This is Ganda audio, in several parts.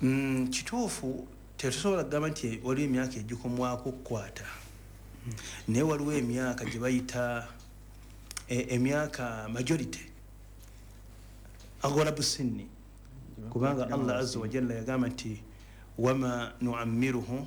Kituufu tetusobola kugamba nti waliwo emyaka egikomwako okukwata naye waliwo emyaka gye bayita emyaka majority aghalabu sinni kubanga Allah azza wa jalla yagamba nti wama nu'ammiruhu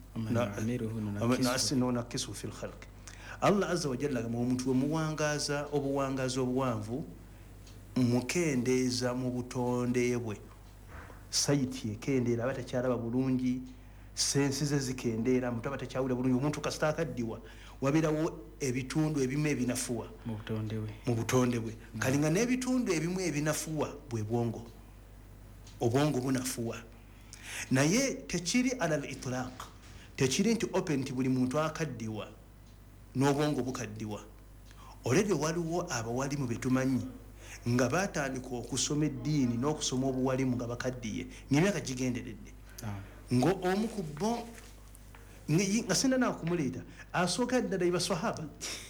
nakisu fil khalq. Allah azza wa jalla agamba omuntu we muwangaza obuwanvu mukendeeza mu butonde bwe saiti ekendeera aba takyalaba bulungi sensi ze zikendeera muntu aba takyawulira bulungi omuntu kasita akaddiwa wabeerawo ebitundu ebimu ebinafuwa mu butonde bwe kalinga n'ebitundu ebimu ebinafuwa bwe bwongo obwongo bunafuwa naye tekiri alal itlaq tekiri nti open nti buli muntu akaddiwa n'obwongo bukaddiwa olede waliwo abawalimu betumanyi nga batandika okusoma eddiini n'okusoma obuwalimu nga bakaddiye ng'emyaka gigenderedde ngo omu ku bo nga sinda nakumuleeta asooka ddala ibasahaba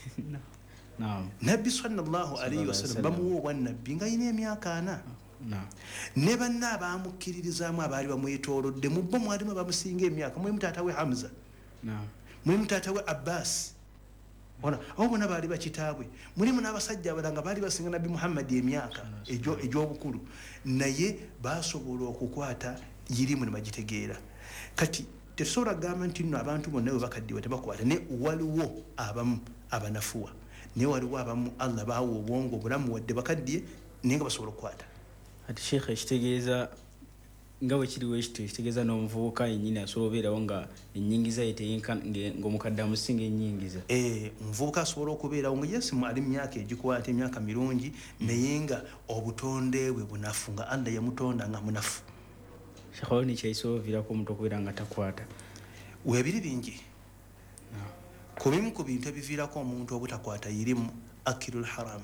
nabbi sallallahu alayhi wasallam bamuwa obwannabbi nga yina emyaka 4 ne banna abamukkiririzaamu abaali bamwetoolodde mu bo mwalimu abamusinga emyaka mulimu taata we Hamza mulimu taata we Abbas abo bonna baali bakitaabwe mulimu n'abasajja abalala nga baali basinga nabbi Muhammad emyaka egy'obukulu naye basobola okukwata yirimu ne bagitegeera kati tetusobola kugamba nti nno abantu bonna bwe bakaddiwa tebakwata ne waliwo abamu abanafuwa naye waliwo abamu Allah baawa obwongo obulamu wadde bakaddiye naye nga basobola okukwata ati Sheikh ekitegeeza nga bwe kiriwo ekito ekitegeeza n'omuvubuka yennyini asobola obeerawo nga ennyingiza ye ng'omukadde amusinga ennyingiza omuvubuka asobola okubeerawo nga yesimu ali mu myaka egikwata emyaka mirungi naye nga obutonde bwe bunafu nga Allah yamutonda nga munafu Sheikh ni kyaisobovirako omuntu okubeera nga takwata weebiri bingi ku bimu ku bintu ebiviirako omuntu obutakwata yirimu akilul haram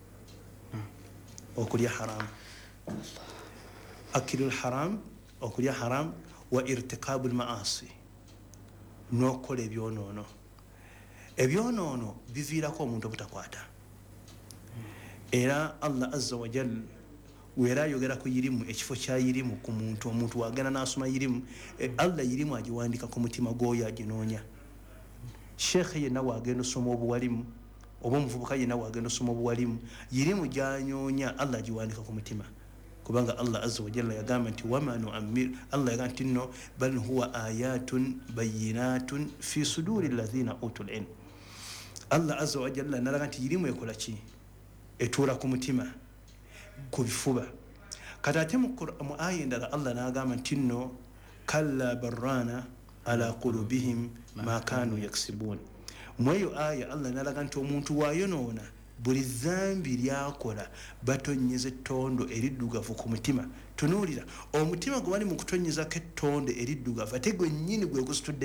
okulya haram akilul haram okulya haram wa irtiqabul maasi n'okukola ebyonoono biviirako omuntu obutakwata era Allah azza wa jalla wera ayogera ku yirimu ekifo kya yirimu ku muntu omuntu wagana n'asoma yirimu Allah yirimu agiwandika ku mutima gw'oyo aginoonya Sheikh yenna wagenda osoma obuwalimu oba omuvubuka yenna wagenda osoma obuwalimu yirimu gyanyoonya Allah agiwandika ku mutima kubanga Allah azza wa jalla yagamba nti wama nu'ammir Allah yagamba nti nno bal huwa ayatun bayyinatun fi suduri alladhina utul ilm Allah azza wa jalla nalaga nti yirimu ekola ki etuula ku mutima ku bifuba kati ate mu aya endala Allah n'agamba nti nno kalla barrana ala qulubihim ma kanu yaksibun mweyo aya Allah n'alaga nti omuntu waayonoona buli dhambi lyakola batonyeza ettondo eriddugavu ku mutima tunuulira omutima gwe bali mu kutonyezako ettondo eriddugavu ate gwennyini gwe gusitudde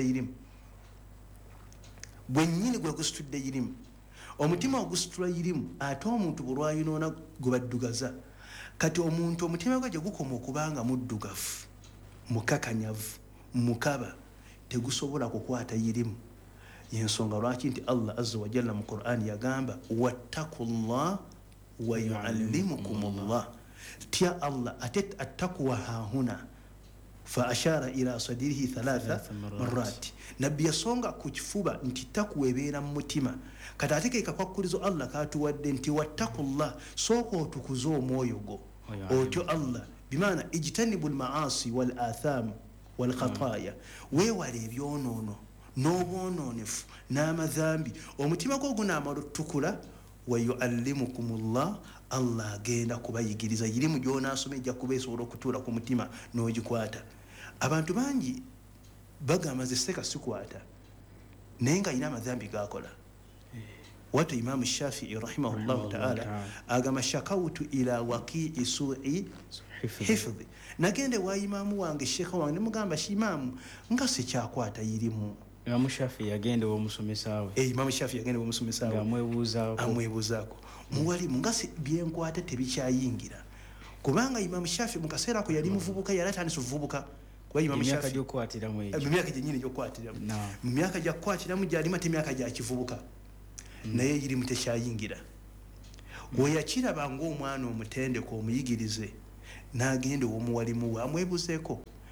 yirimu omutima ogusitula yirimu ate omuntu bulwayonoona gwe baddugaza kati omuntu omutima gwe gye gukoma okubanga muddugavu mukakanyavu mukaba tegusobola kukwata yirimu yensonga lwaki nti Allah azza wa jalla mu Qur'an yagamba wattaqullah wa yuallimukumullah tya Allah atet attaqwa hahuna fa ashara ila sadirihi thalatha marrat nabbi yasonga ku kifuba nti takwa ebeera mu mutima kati ate ke kakwakulizo Allah katuwadde nti wattaqullah soko otukuzo omwoyo go otyo Allah bimaana ijtanibul maasi wal atham wal khataya wewale ebyonoono n'obwononefu n'amadhambi omutima gwo gunaamala otukula wa yuallimukumullah Allah agenda kubayigiriza yirimu gy'onaasoma ejja kuba esobola okutuula ku mutima n'ogikwata abantu bangi bagamba nze seka sikwata naye nga alina amadhambi g'akola watu Imam Shafi'i rahimahullahu ta'ala agamba shakawtu ila waqi'i su'i hifdhi nagende wa imamu wange shekha wange nemugamba shimamu nga sikyakwata yirimu Imam Shafi'i yagende w'omusomesaawe Imam Shafi'i yagende w'omusomesaawe amwebuuzaako muwalimu nga byenkwata tebikyayingira kubanga Imam Shafi'i mu kaseera ako yali muvubuka yali atandise okuvubuka kuba Imam Shafi'i gy'okwatiramu egyo mu myaka gyennyini gy'okwatiramu mu myaka gyakukwatiramu gyalimu ate emyaka gya kivubuka naye yirimu tekyayingira we yakiraba ng'omwana omutendeko omuyigirize n'agenda ow'omuwalimu we amwebuzeeko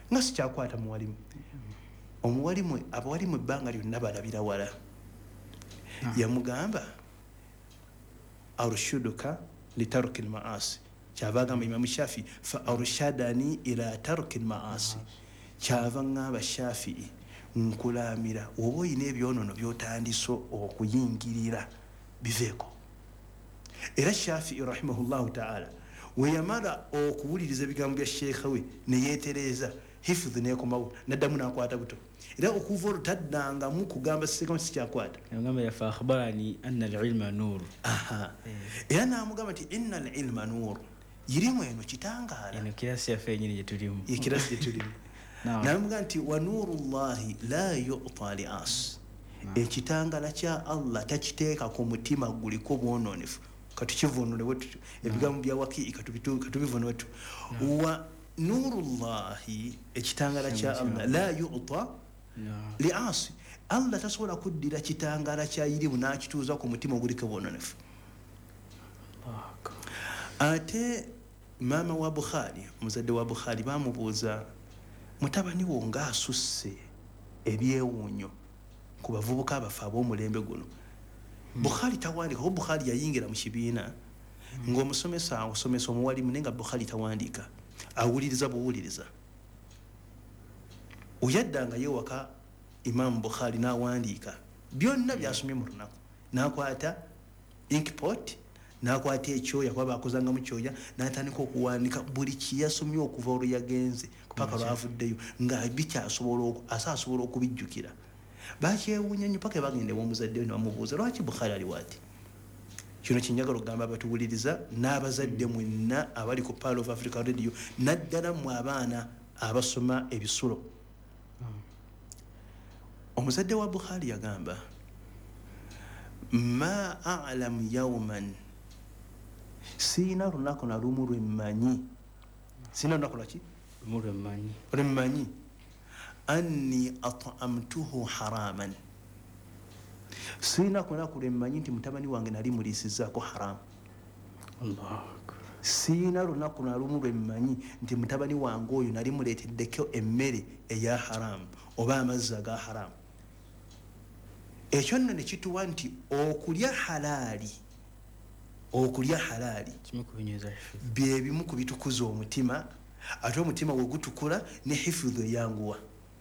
nga sikyakwata muwalimu. Omuwalimu abawalimu ebbanga lyonna balabira wala. Yamugamba arshuduka litaruki lmaasi, kyava agamba Imamu Shafii fa arshadani ila taruki lmaasi, kyava ngamba Shafii nkulamira oba oyina ebyonono byotandise okuyingirira biveeko. Era Shafii rahimahullahu taala weyamala okuwuliriza ebigambo bya sheekha we neyeetereeza hifudhi nekomawo naddamu nakwata buto. Era okuva olwo taddangamu kugamba sikamu sikyakwata. Yagamba yafa akhbarani anna al-ilma nur. Era namugamba nti inna al-ilma nur, yirimu eno kitangaala. Eno kirasi yaffe yennyini gye tulimu. Kirasi gye tulimu. Namugamba nti wa nurullahi la yu'ta li as. Ekitangala kya Allah takiteeka ku mutima guliko bwononefu. Katukivunule wetu ebigambo bya Wakii katubivune wetu. Wa nurullahi, ekitangala kya Allah la yu'ta li as. Allah tasobola kuddira kitangala kya irimu n'akituuza ku mutima oguliko bwononefu. Ate maama wa Bukhari, muzadde wa Bukhari, bamubuuza mutabani wo ng'asusse ebyewuunyo ku bavubuka abafe ab'omulembe guno. Bukhari tawandiika, kuba Bukhari yayingira mu kibiina ng'omusomesa asomesa omuwalimu naye nga Bukhari tawandiika, awuliriza buwuliriza. Oyaddanga yewaka Imaamu Bukhari n'awandiika byonna byasomye mu lunaku, n'akwata inkpot, n'akwata ekyoya kuba bakozangamu kyoya, n'atandika okuwandika buli kiyasomye okuva olwo yagenze paka lwavuddeyo nga bikyasobola okubijjukira. Bakyewuunya nnyo paka bagenda ew'omuzadde we nebamubuuza lwaki Bukhari ali bw'ati. Kino kinjagala okugamba abatuwuliriza n'abazadde mwenna abali ku Pearl of Africa Radio, naddala mu abaana abasoma ebisulo. Omuzadde wa Bukhari yagamba ma a'lamu yawman, siina lunaku na lumu lwemmanyi, siina lunaku lwaki lwemmanyi anni at'amtuhu haraman, siina lunaku lwemmanyi nti mutabani wange nali muliisizaako haramu. Siina lunaku na lumu lwemmanyi nti mutabani wange oyo nali muleeteddeko emmere eya haramu oba amazzi aga haramu. Ekyo nno ne kituwa nti okulya halaali bye bimu ku bitukuza omutima, ate omutima we gutukula ne hifudhu eyanguwa.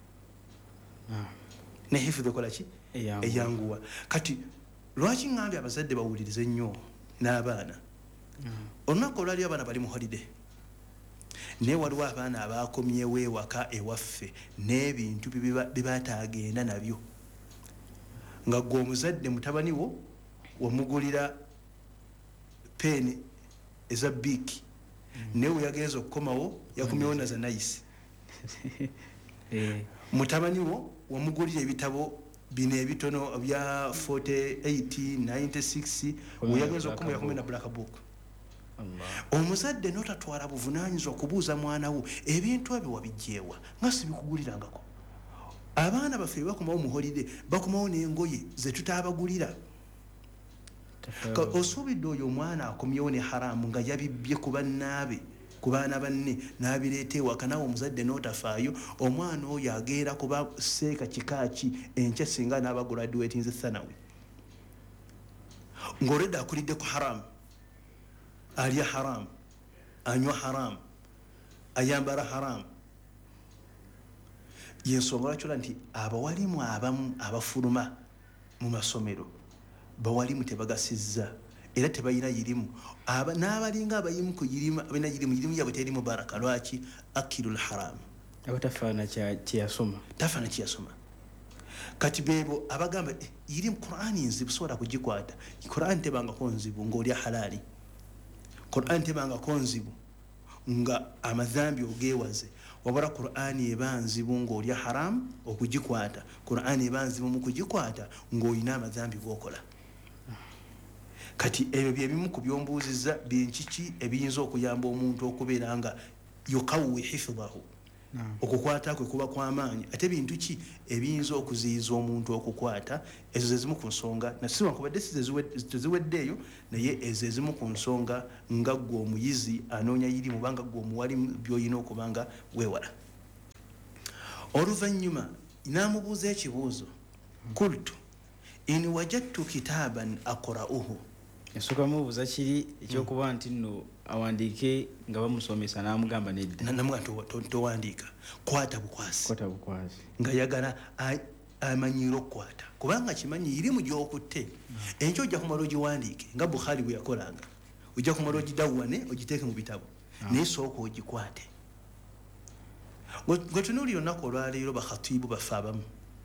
Ne hifudhu ekola ki? Eyanguwa. Kati lwaki ngambye abazadde bawulirize nnyo n'abaana? Olunaku olwali abaana bali mu holiday, naye waliwo abaana abakomyewo ewaka ewaffe n'ebintu bye bataagenda nabyo, nga gwe omuzadde mutabani wo wamugulira peeni eza biiki, naye we yagenza okukomawo yakomyewo na za nayisi. Mutabani wo wamugulira ebitabo bino ebitono bya 48 96, we yagenza okukomawo yakomyewo na black book. Omuzadde n'otatwala buvunaanyizibwa okubuuza mwana wo ebintu ebyo wabijjeewa nga sibikugulirangako. Abaana baffe bakomawo mu holiday bakomawo n'engoye ze tutaabagulira. Osuubidde oyo omwana akomyewo ne haramu nga yabibbye ku bannaabe, ku baana banne n'abireeta ewaka, naawe omuzadde n'otafaayo, omwana oyo ageera kuba seeka kikaaki enkya singa n'abagraduatinze thanawi, ng'olwedde akulidde ku haramu, alya haramu, anywa haramu, ayambala haramu. Yensonga lwakyola nti abawalimu abamu abafuluma mu masomero bawalimu tebagasizza era tebalina yirimu, n'abalinga abayimu ku yirimu abalina yirimu yabwe terimu baraka. Lwaki? Akilul haram, abatafaana kyeyasoma, tafaana kyeyasoma. Kati beebo abagamba yirimu Qur'ani nzibu sobola kugikwata. Qur'ani tebangako nzibu ng'olya halaali, Qur'ani tebangako nzibu nga amadhambi ogeewaze, wabula Qur'ani eba nzibu ng'olya haramu okugikwata, Qur'ani eba nzibu mu kugikwata ng'olina amadhambi g'okola. Kati ebyo bye bimu ku byombuuzizza byenkiki ebiyinza okuyamba omuntu okubeera nga yukawwi hifdhahu, okukwata kwe kuba kw'amaanyi. Ate bintu ki ebiyinza okuziyiza omuntu okukwata? Ezo ze zimu ku nsonga, nasiwankubadde teziweddeeyo, naye ezo ezimu ku nsonga nga ggwe omuyizi anoonya yirimu oba nga ggwe omuwalimu by'olina okuba nga weewala. oluvannyuma namubuuza ekibuuzo kultu in wajadtu kitaban aqra'uhu yasooka mubuuza kiri ekyokuba nti nno awandiike nga bamusomesa n'amugamba nedda namugamba towandiika kwata bukwasi nga yagala amanyira okukwata kubanga kimanyi irimu gy'okutte enkyo ojja kumala ogiwandiike nga Bukhari bwe yakolanga ojja kumala ogidawwane ogiteeke mu bitabo naye sooka ogikwate gwe tunuulira olunaku olwaleero bakhatibu baffe abamu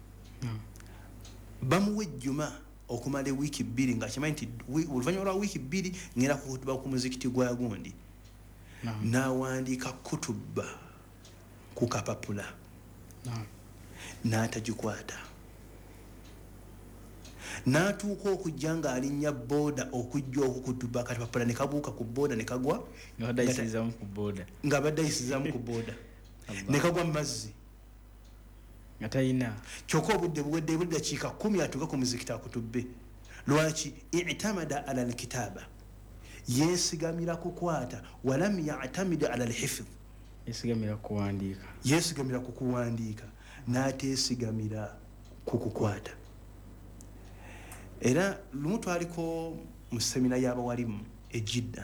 bamuwa ejjuma okumala ewiiki 2 ng'akimanyi nti oluvannyuma lwa wiiki 2 ngenda kukutuba ku muzikiti gwa gundi n'awandiika kutuba ku kapapula n'atagikwata n'atuuka okujja ng'alinnya booda okujja okukutuba akapapula ne kabuuka ku booda ne kagwa nga badde ayisizaamu ku booda ne kagwa mu mazzi nga talina kyokka obudde buwedde buli dakiika 10 atuuka ku muzikiti akutubbe lwaki i'tamada ala alkitaaba yeesigamira kukwata walam ya'tamid ala alhifdh yeesigamira ku kuwandiika n'ateesigamira ku kukwata era lumu twaliko mu semina y'abawalimu ejidda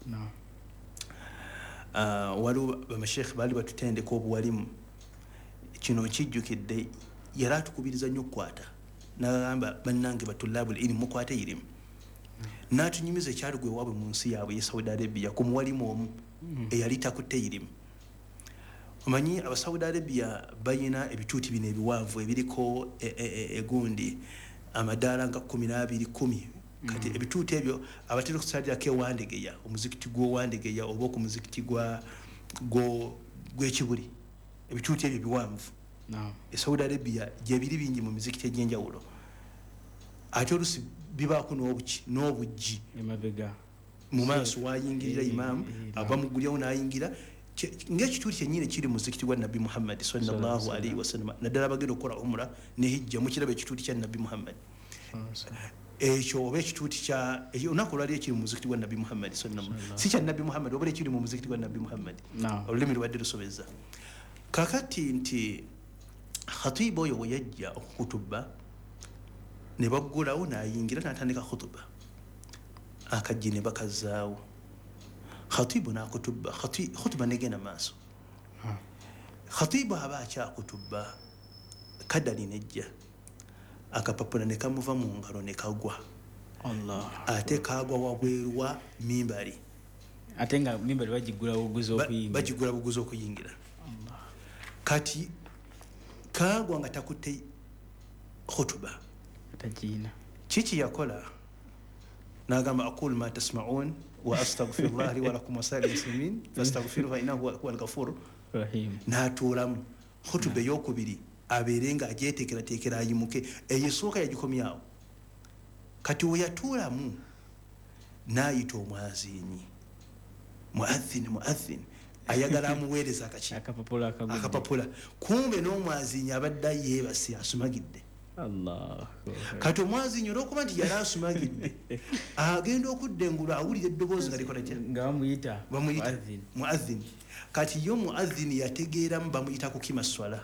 waliwo bamashekhe baali batutendeka obuwalimu kino kijjukidde yali atukubiriza nnyo okukwata n'agamba bannange batulabul ilmu mukwate irimu n'atunyumiza ekyali gwe waabwe mu nsi yaabwe ye Saudi Arabia ku muwalimu omu eyali takutte irimu omanyi aba Saudi Arabia bayina ebituuti bino ebiwanvu ebiriko egundi amadaala nga 12 kati ebituuti ebyo abatera okusalirako ewandegeya omuzikiti gw'owandegeya oba ku muzikiti gw'ekibuli ebituuti ebyo biwanvu Saudi Arabia gyebiri bingi mu mizikiti egy'enjawulo ate olusi bibaako n'obujji emabega mu maaso wayingirira imaamu ava mu gulyawo n'ayingira ng'ekituuti kyennyini kiri mu muzikiti gwa Nabbi Muhammad sallallahu alaihi wasallam naddala bagenda okukola umra ne hijja mukiraba ekituuti kya Nabbi Muhammad ekyo oba ekituuti kya olunaku olwali ekiri mu muzikiti gwa Nabbi Muhammad si kya Nabbi Muhammad oba ekiri mu muzikiti gwa Nabbi Muhammad olulimi lubadde lusobeza kakati nti khatibu oyo bwe yajja okukutuba ne baggulawo n'ayingira n'atandika khutuba akajji ne bakazaawo khatibu n'akutuba khutuba negenda maaso khatibu aba akyakutuba kadali nejja akapapula ne kamuva mu ngalo ne kagwa ate kagwa wabwerwa mimbali ate nga mimbali bagigula buguzi okuyingira kati kagwa nga takutte khutuba tajina kiki yakola n'agamba aqul ma tasma'un wa astaghfirullah li wa lakum wa sa'il muslimin fastaghfiruhu fa innahu huwal ghafurur rahim n'atuulamu khutuba ey'okubiri abeere nga agyeteekerateekera ayimuke eyesooka yagikomyawo kati we yatuulamu n'ayita omwaziini muadhin ayagala amuweereza akapapula kumbe n'omwaziinyi abadde yeebase asumagidde kati omwaziinyi olw'okuba nti yali asumagidde agenda okudda engulu awulira eddoboozi nga likola bamuyita muadhin kati yo muadhin yategeeramu bamuyita kukima swala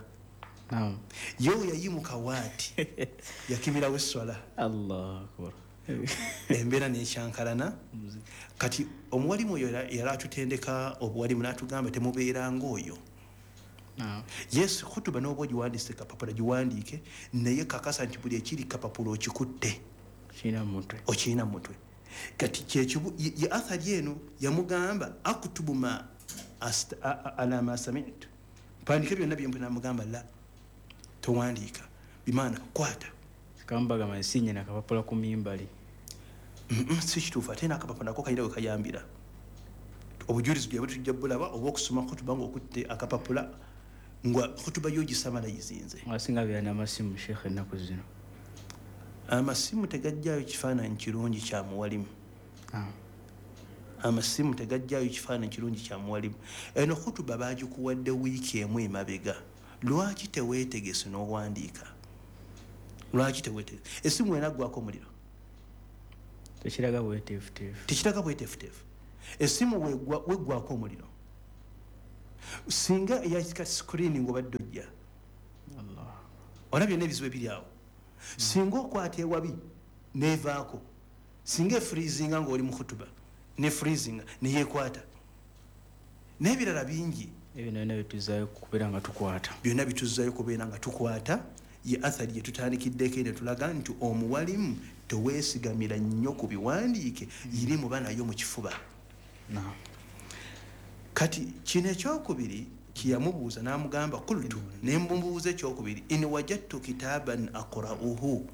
yo yayimuka waati yakimirawo esswala embeera nekyankalana kati omuwalimu oyo yali atutendeka obuwalimu n'atugamba temubeeranga oyo yes khutuba n'oba ogiwandiise kapapula giwandiike naye kakasa nti buli ekiri kapapula okikutte okirina mutwe kati kyekibu ye athari eno yamugamba akutubu ma ala ma sami'tu mpandika byonna byempe namugamba la towandiika bimaana kwata kambaga mansinye nakapapula ku mimbali si kituufu ate n'akapapula nako kayina we kayambira obujulizi bwe tujja bulaba oba okusoma khutuba ng'okutte akapapula nga khutuba yo gisamala yizinze asinga byana amasimu shekhe ennaku zino amasimu tegajjaayo kifaananyi kirungi kya muwalimu amasimu tegajjaayo kifaananyi kirungi kya muwalimu eno khutuba baagikuwadde wiiki emu emabega lwaki teweetegese n'owandiika lwaki teweetegese essimu enaggwako omuliro tekiraga bweteefuteefu essimu weggwako omuliro singa eyakika sikuriini ng'obadde ojja olabye n'ebizibu ebiri awo singa okwata ewabi nevaako singa efreezinga ngaoli mu khutuba ne freezinga neyekwata n'ebirala bingi byonna bituzaayo kubeera nga tukwata byonna bituzaayo kubeera nga tukwata ye athari gyetutandikideko ene tulaga nti omuwalimu teweesigamira nnyo ku biwandiike yiri muba nayo mu kifuba kati kino ekyokubiri kiyamubuuza n'amugamba kultu nembubuuza ekyokubiri in wajadtu kitaban aqra'uhu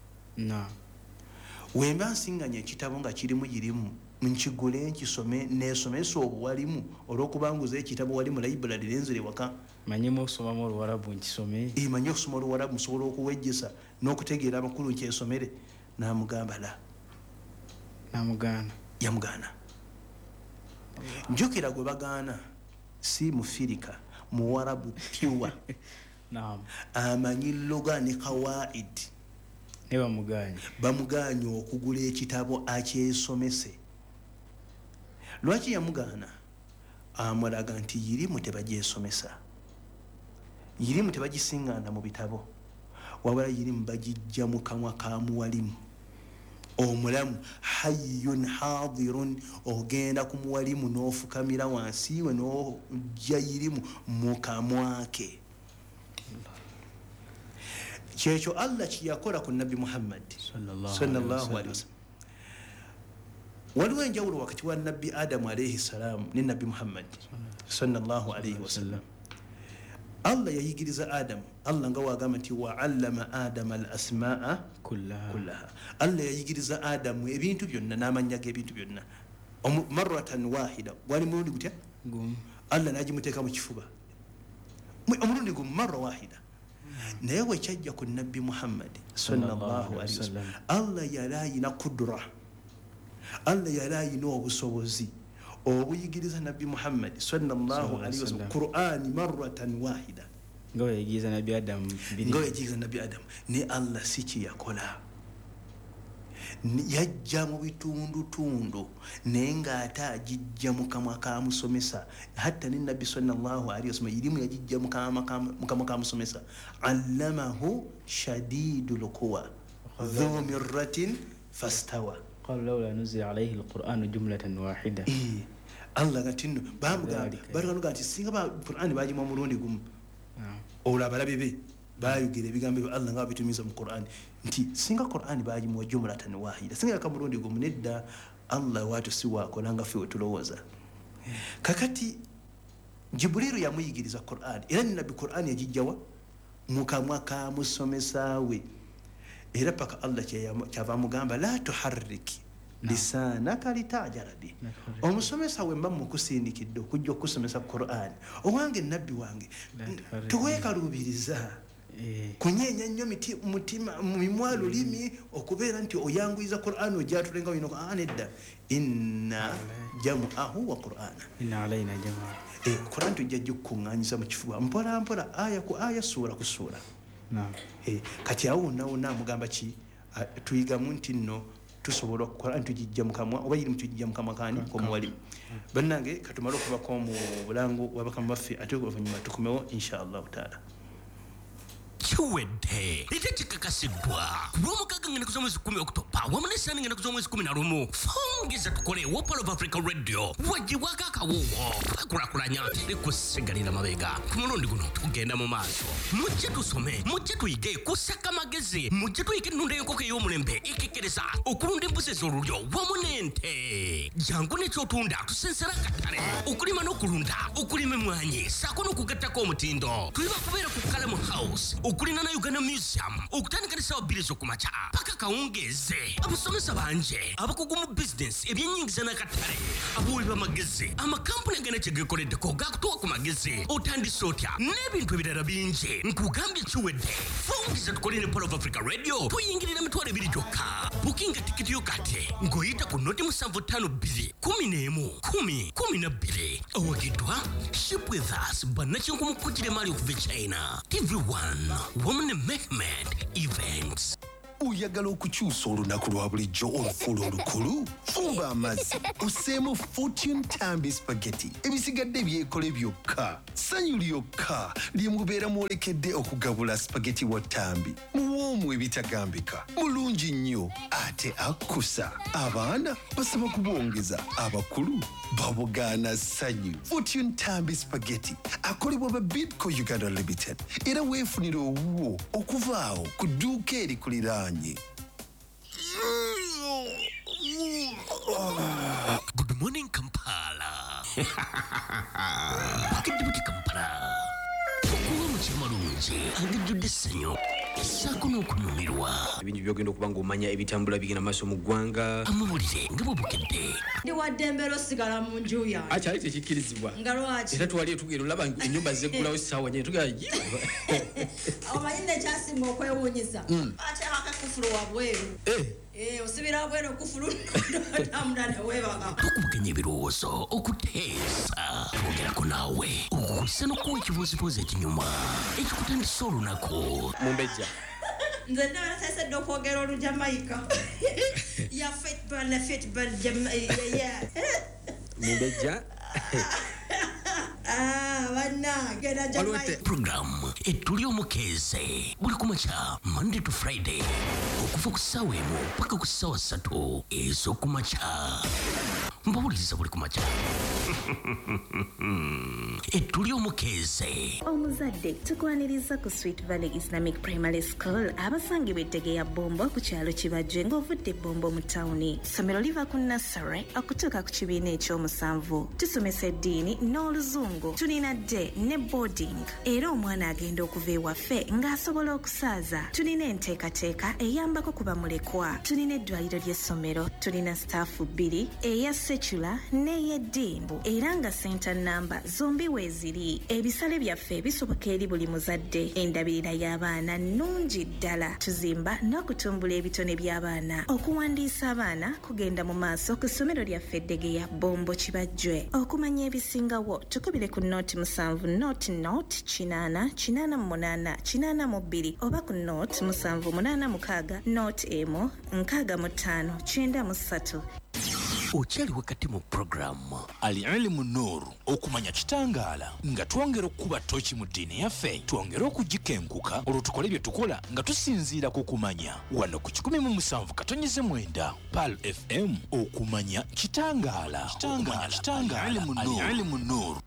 wemba nsiŋŋanya ekitabo nga kirimu yirimu nkigule nkisome nesomesa obuwalimu olw'okubanguza ekitabo wali mu library nenzire waka manyimu okusomamu oluwarabu nkisome manyi okusoma oluwarabu nsobola okuwejjesa n'okutegeera amakulu nkyesomere n'amugamba la yamugaana njukira gwe bagaana si mufirika muwarabu piwa amanyi loga ne kawaid bamuganye okugula ekitabo akyesomese lwaki yamugaana amulaga nti yirimu tebagyesomesa yirimu tebagisiŋŋaana mu bitabo wabula yirimu bagijja mu kamwa ka muwalimu omulamu hayyun hadirun ogenda ku muwalimu n'ofukamira wansi we n'ojja yirimu mu kamwa ke kyekyo Allah kiyakola ku nabbi Muhammad sallallahu alaihi wasallam waliwo enjawulo wakati wa nabbi Adamu alayhi salam ne nabbi Muhammad sallallahu alaihi wasallam Allah yayigiriza Adamu Allah nga wagamba nti wa allama Adama al asmaa kullaha Allah yayigiriza Adamu ebintu byonna n'amanya g'ebintu byonna marratan wahida wali mulundi gutya Allah nagimuteeka mu kifuba omulundi gumu marra wahida naye wekyajja ku nabbi Muhammad sallallahu alaihi wasallam Allah yali ayina kudura Allah yali ayina obusobozi obuyigiriza nabbi Muhammad sallallahu alaihi wasallam Qur'ani marratan wahida ngo yigiriza nabbi Adam ne Allah siki yakola yajja mu bitundutundu naye ng'ate agijja mu kamwa ka musomesa hatta ne nabbi sallallahu alaihi wasallam irimu yagijja mu kamwa ka musomesa allamahu shadidul quwa dhu mirratin fastawa qala lawla nuzila alayhi alquran jumlatan wahida Allah gatino bamugamba nti singa ba Qur'an bagimu omulundi gumu olaba labibe bayogera ebigambo byo Allah nga bitumiza mu Qur'an nti singa Qur'an bagimu jumlatan wahida singa kamulundi gumu nedda Allah watu siwakola nga ffe tulowooza kakati Jibrilu yamuyigiriza Qur'an era nabbi Qur'an yagijjawa mu kamwa ka musomesa we era paka Allah kyava mugamba la tuharrik lisanaka litajala bi omusomesa we mba mukusindikidde okujja okusomesa Qur'an owange nabbi wange tuweekalubiriza kunyeenya nnyo mutima mumimwa lulimi okubeera nti oyanguyiza Qur'an ojatulenga wino nedda inna jam'ahu wa Qur'ana inna alayna jam'a Qur'an tujja kukuŋŋaanyiza mu kifuba mpola mpola aya ku aya suura ku suura kati awo nawona amugamba ki tuyigamu nti nno tusobola okukola ntugijja mukamwa oba yiri mutugijja mukamwa kani komuwalimu bannange katumala okubako mu bulango wabakamu baffe ate oluvannyuma tukomewo inshallah taala kiwedde ate kikakasidwa ku lw'omukaaga ngenda kuza mwezi 10 Oktoba wamu n'essaani ngenda kuza mwezi 11 fongeza tukole Wopal of Africa Radio wagibwako akawuwo kakulakulanya likusigalira mabega ku mulundi guno tugenda mu maaso mujje tusome mujje tuyige kusaka magezi mujje tuyige ennunda y'enkoko ey'omulembe ekekkereza okulunda embuzi ez'olulyo wamu n'ente jangu n'ekyotunda tusensera akatale okulima n'okulunda okulima emmwanyi saako n'okugattako omutindo tuliba kubeera ku Kalamu House okulina na Uganda Museum okutandika n'essaawa 2 ez'okumakya paka kawungeeze abasomesa banje abakugu mu business ebyennyingiza n'akatale abawi b'amagezi amakampuni agenda kye geekoleddeko gakutuwa ku magezi otandise otya n'ebintu ebirala bingi nkugambye kiwedde fongeza tukole ne Wopal of Africa Radio tuyingirira emitwalo 2 gyokka bukinga tikiti yo kati ng'oyita ku noti 752 11 owagiddwa ship with us bannakyenku mu kujira mali okuva China TV1 Woman Mehmet Events. Oyagala okukyusa olunaku lwa bulijjo olufuula olukulu? Fuba amazzi oseemu Fortune Tambi Spaghetti. Ebisigadde byekole byokka. Ssanyu lyokka lye mubeera mwolekedde okugabula spaghetti wa Tambi. Muwoomu ebitagambika. Mulungi nnyo ate akkusa. Abaana basaba kubwongeza. Abakulu babugaana ssanyu. Fortune Tambi Spaghetti akolebwa ba Bidco Uganda Limited. Era weefunira owuwo okuvaawo ku dduuka erikuliraanye. Good morning, Kampala. Buti Kampala. Okuwa mu kimalungi angijjudde essanyu essaako n'okunyumirwa. Ebintu byogenda okuba ng'omanya ebitambula bigenda maaso mu ggwanga. Amawulire nga bwebukedde. Ndi wadde mbeera osigala mu nju yange. Akyali tekikkirizibwa. Nga lwaki? Era twali tugenda olaba ennyumba zeggulawo essaawa nyine tugala omanyi nekyasinga okwewuunyisa ate akakufulu wabweru osibira wabweru okufulu otambula neweebaka tukubaganya ebirowoozo okuteesa twogerako naawe okukusa n'okuwa ekibuuzibuuzi ekinyuma ekikutandisa olunaku Mumbejja. nze ndabala sayisedde okwogera olujamaika ya fitbal Mumbejja. bannange era Jamaica. Programu etuli omukeeze buli kumakya Monday to Friday okuva ku ssaawa emu paka ku ssaawa 3 ez'okumakya. Mbawuliriza buli kumakya. Etuli omukeeze. Omuzadde tukwaniriza ku Sweet Valley Islamic Primary School abasangibwa Ettegeya Bombo ku kyalo Kibajje ng'ovudde Bombo mu tawuni. Ssomero liva ku nursery okutuuka ku kibiina ekyomusanvu. Tusomesa eddiini n'oluzungu. Tulina day ne boarding. Era omwana agenda okuva ewaffe ng'asobola okusaaza. Tulina enteekateeka eyambako ku bamulekwa. Tulina eddwaliro ly'essomero. Tulina staafu 2 eya secular n'ey'eddimbu. Era nga center number zombi weeziri. Ebisale byaffe bisoboka eri buli muzadde. Endabirira y'abaana nnungi ddala. Tuzimba n'okutumbula ebitone by'abaana. Okuwandiisa abaana kugenda mu maaso ku ssomero lyaffe Ettegeya Bombo Kibajje. Okumanya ebisingawo tukubire ku note 7 note 8 8 82 oba ku note 786 note emu 65 93. Okyali wakati mu programu Al-Ilmu Nur okumanya kitangaala nga twongera okuba toki mu ddiini yaffe twongera okugikenkuka olwo tukole bye tukola nga tusinziira ku kumanya wano ku 17.9 Pal FM okumanya kitangaala Al-Ilmu Nur.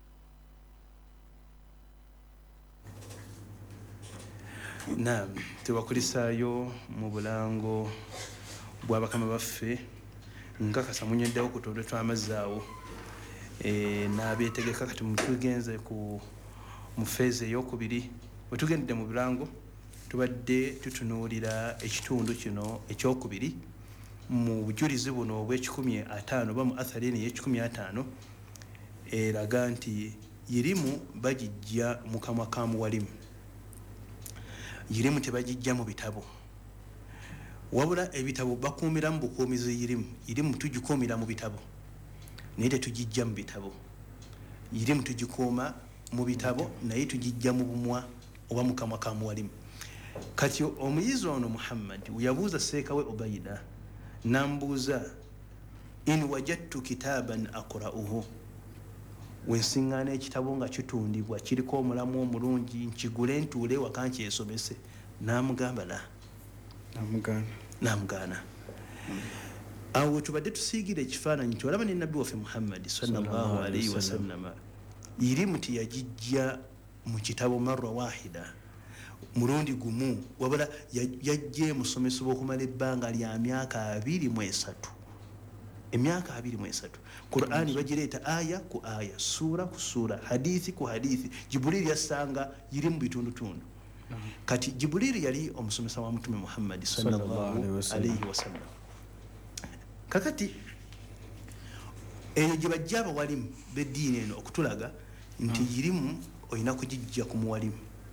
Naam, tebakulisaayo mu bulango bw'abakama baffe nkakasa munyeddewo ku tundu tw'amazzi awo n'abeetegeka kati mutugenze ku mufeezi ey'okubiri bwe tugendedde mu birango tubadde tutunuulira ekitundu kino ekyokubiri mu bujulizi buno obw'50 oba mu atharini y'e50 eraga nti yirimu bagijja mu kamwa ka muwalimu. Yirimu tebagijja mu bitabo wabula ebitabo bakuumira mu bukuumizi yirimu tugikuumira mu bitabo naye tetugijja mu bitabo. Yirimu tugikuuma mu bitabo naye tugijja mu bumwa oba mu kamwa ka muwalimu. Kati omuyizi ono Muhammad yabuuza seeka we Ubayida nambuuza in wajadtu kitaban aqra'uhu wensiŋŋaana ekitabo nga kitundibwa kiriko omulamu omulungi nkigule ntuule waka nkyesomese namugamba la namugaana. Awo tubadde tusiigira ekifaananyi nti olaba ne nabbi waffe Muhammad sallallahu alayhi wasallama yirimu tiyagijja mu kitabo marra wahida mulundi gumu wabula yajje musomesebwa okumala ebbanga lya myaka 23. Emyaka 23 Qur'ani bagireeta aya ku aya sura ku sura hadithi ku hadithi. Jibril yasanga yiri mu bitundutundu. Kati Jibril yali omusomesa wa Mtume Muhammad sallallahu alayhi wasallam. Kakati eyo gye bajja abawalimu b'eddiini eno okutulaga nti yirimu olina kugijja ku muwalimu.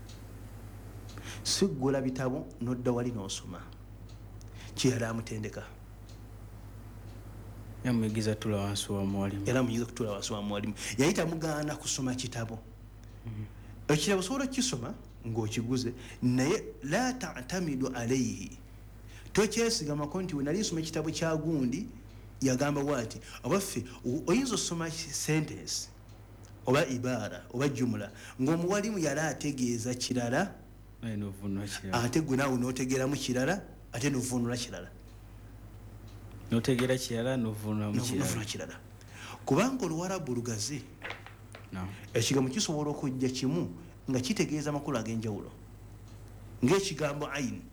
Siggula bitabo n'odda wali n'osoma. Kiyali amutendeka. Yamuyigiza tula wansi wa mwalimu. Era muyigiza kutula wansi wa mwalimu. Yayita mugaana kusoma kitabo. Ekitabo sobola kisoma ng'okiguze naye la ta'tamidu alayhi tokyesigamako nti wenali nsoma ekitabo kya gundi yagamba bwati obaffe oyinza osoma sentence oba ibara oba jumla ng'omuwalimu yali ategeeza kirala ate gwe naawe n'otegeeramu kirala ate n'ovunula kirala notegeera kirala n'ovunulamu kirala kubanga oluwarabu lugazi ekigambo kisobola okujja kimu nga kitegeeza makulu ag'enjawulo ng'ekigambo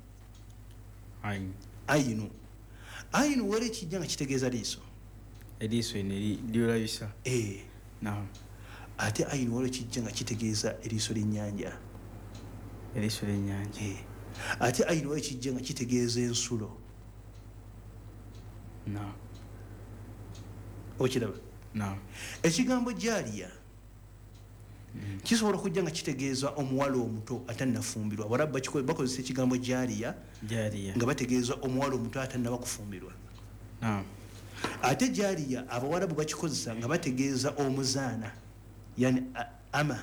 ayinu wera ekijja nga kitegeeza liiso lyolabisa ate ayinu wera ekijja nga kitegeeza eriiso ly'ennyanja ate ayinu wera ekijja nga kitegeeza ensulo okiraba ekigambo jaliya kisobola okujja nga kitegeeza omuwala omuto atannafumbirwa warabu bakozesa ekigambo jaliya nga bategeeza omuwala omuto atannaba kufumbirwa ate jaliya abawarabu bakikozesa nga bategeeza omuzaana yani ama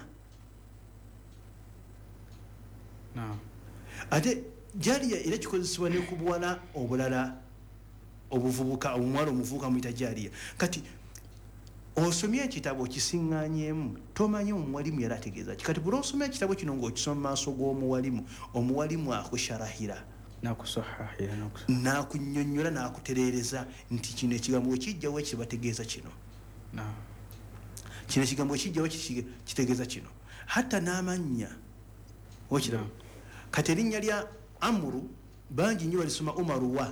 ate jaliya era kikozesebwa ne ku buwala obulala obuvubuka omuwala omuvubuka muyita jaliya kati osomye ekitabo okisiŋŋaanyemu tomanyi omuwalimu yali ategeeza ki kati buli osomye ekitabo kino ng'okisoma mu maaso g'omuwalimu omuwalimu akusharahira n'akunnyonnyola n'akutereereza nti kino ekigambo ekijjawo ekibategeeza kino kino ekigambo ekijjawo kitegeeza kino hatta n'amannya okiraba kati erinnya lya amuru bangi nnyo balisoma umaruwa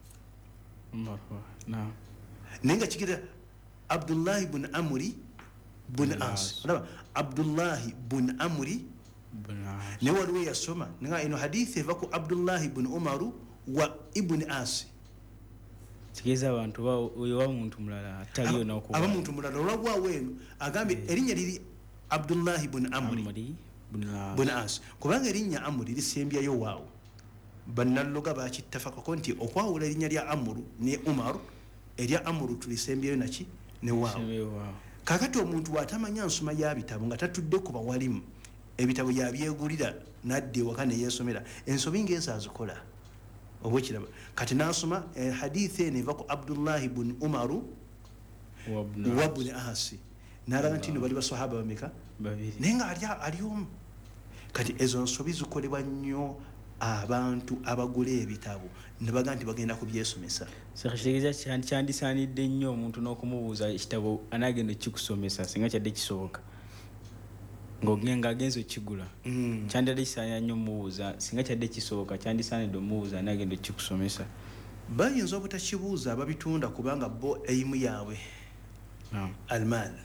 naye nga kigera abdullahi bun amuri bun as abdullahi bun amuri naye waliwo eyasoma nga eno hadithi eva ku abdullahi bun umaru wa ibuni asi kitegeeza abantu owa muntu mulala ataliyo aba muntu mulala olwagwawo eno agambye erinnya liri abdullahi bun amuri bun as kubanga erinnya amuri lisembyayo waawo bannalloga bakittafakako nti okwawula erinnya lya amuru ne umaru erya amuru tulisembyayo naki ne waawo kakati omuntu watamanya nsoma ya bitabo nga tatudde ku bawalimu ebitabo yabyegulira nadde ewaka neyeesomera ensobi ng'ezo azikola oba okiraba kati n'asoma hadithi eno eva ku abdullahi bun umaru wa buni asi n'alaga nti no bali basahaba bameka naye nga ali omu kati ezo nsobi zikolebwa nnyo abantu abagula ebitabo nebaga nti bagenda kubyesomesa kitegeeza kyandisaanidde nnyo omuntu n'okumubuuza ekitabo anaagenda kikusomesa singa kyadde kisoboka nga agenza okigula kyandadde kisaanira nnyo omubuuza singa kyadde kisoboka kyandisaanidde omubuuza anaagenda kikusomesa bayinza obutakibuuza ababitunda kubanga bo eimu yaabwe almal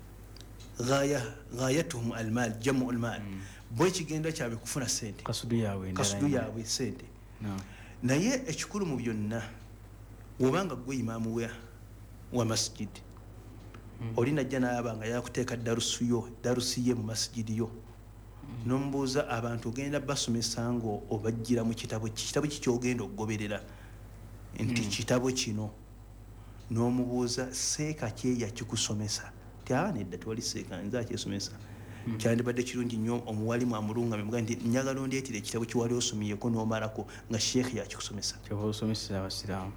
ghayatuhum almal jamu almal bo ekigenda kyabwe kufuna sente kasudu yaabwe sente naye ekikulu mu byonna wobanga gwe imaamu wa masjid oli najja naaba nga yakuteeka darusi ye mu masjidi yo nomubuuza abantu ogenda basomesa ngo obajjira mu kitabo kikyogenda okugoberera nti kitabo kino n'omubuuza seeka kyeya kikusomesa tiabanedda tewali seeka nza kyesomesa kyandibadde kirungi nnyo omuwalimu amulungame muga nti njagala ondeetera ekitabo kiwali osomyeko n'omalako nga sheekhi yakikusomesa osomeseza abasiraamu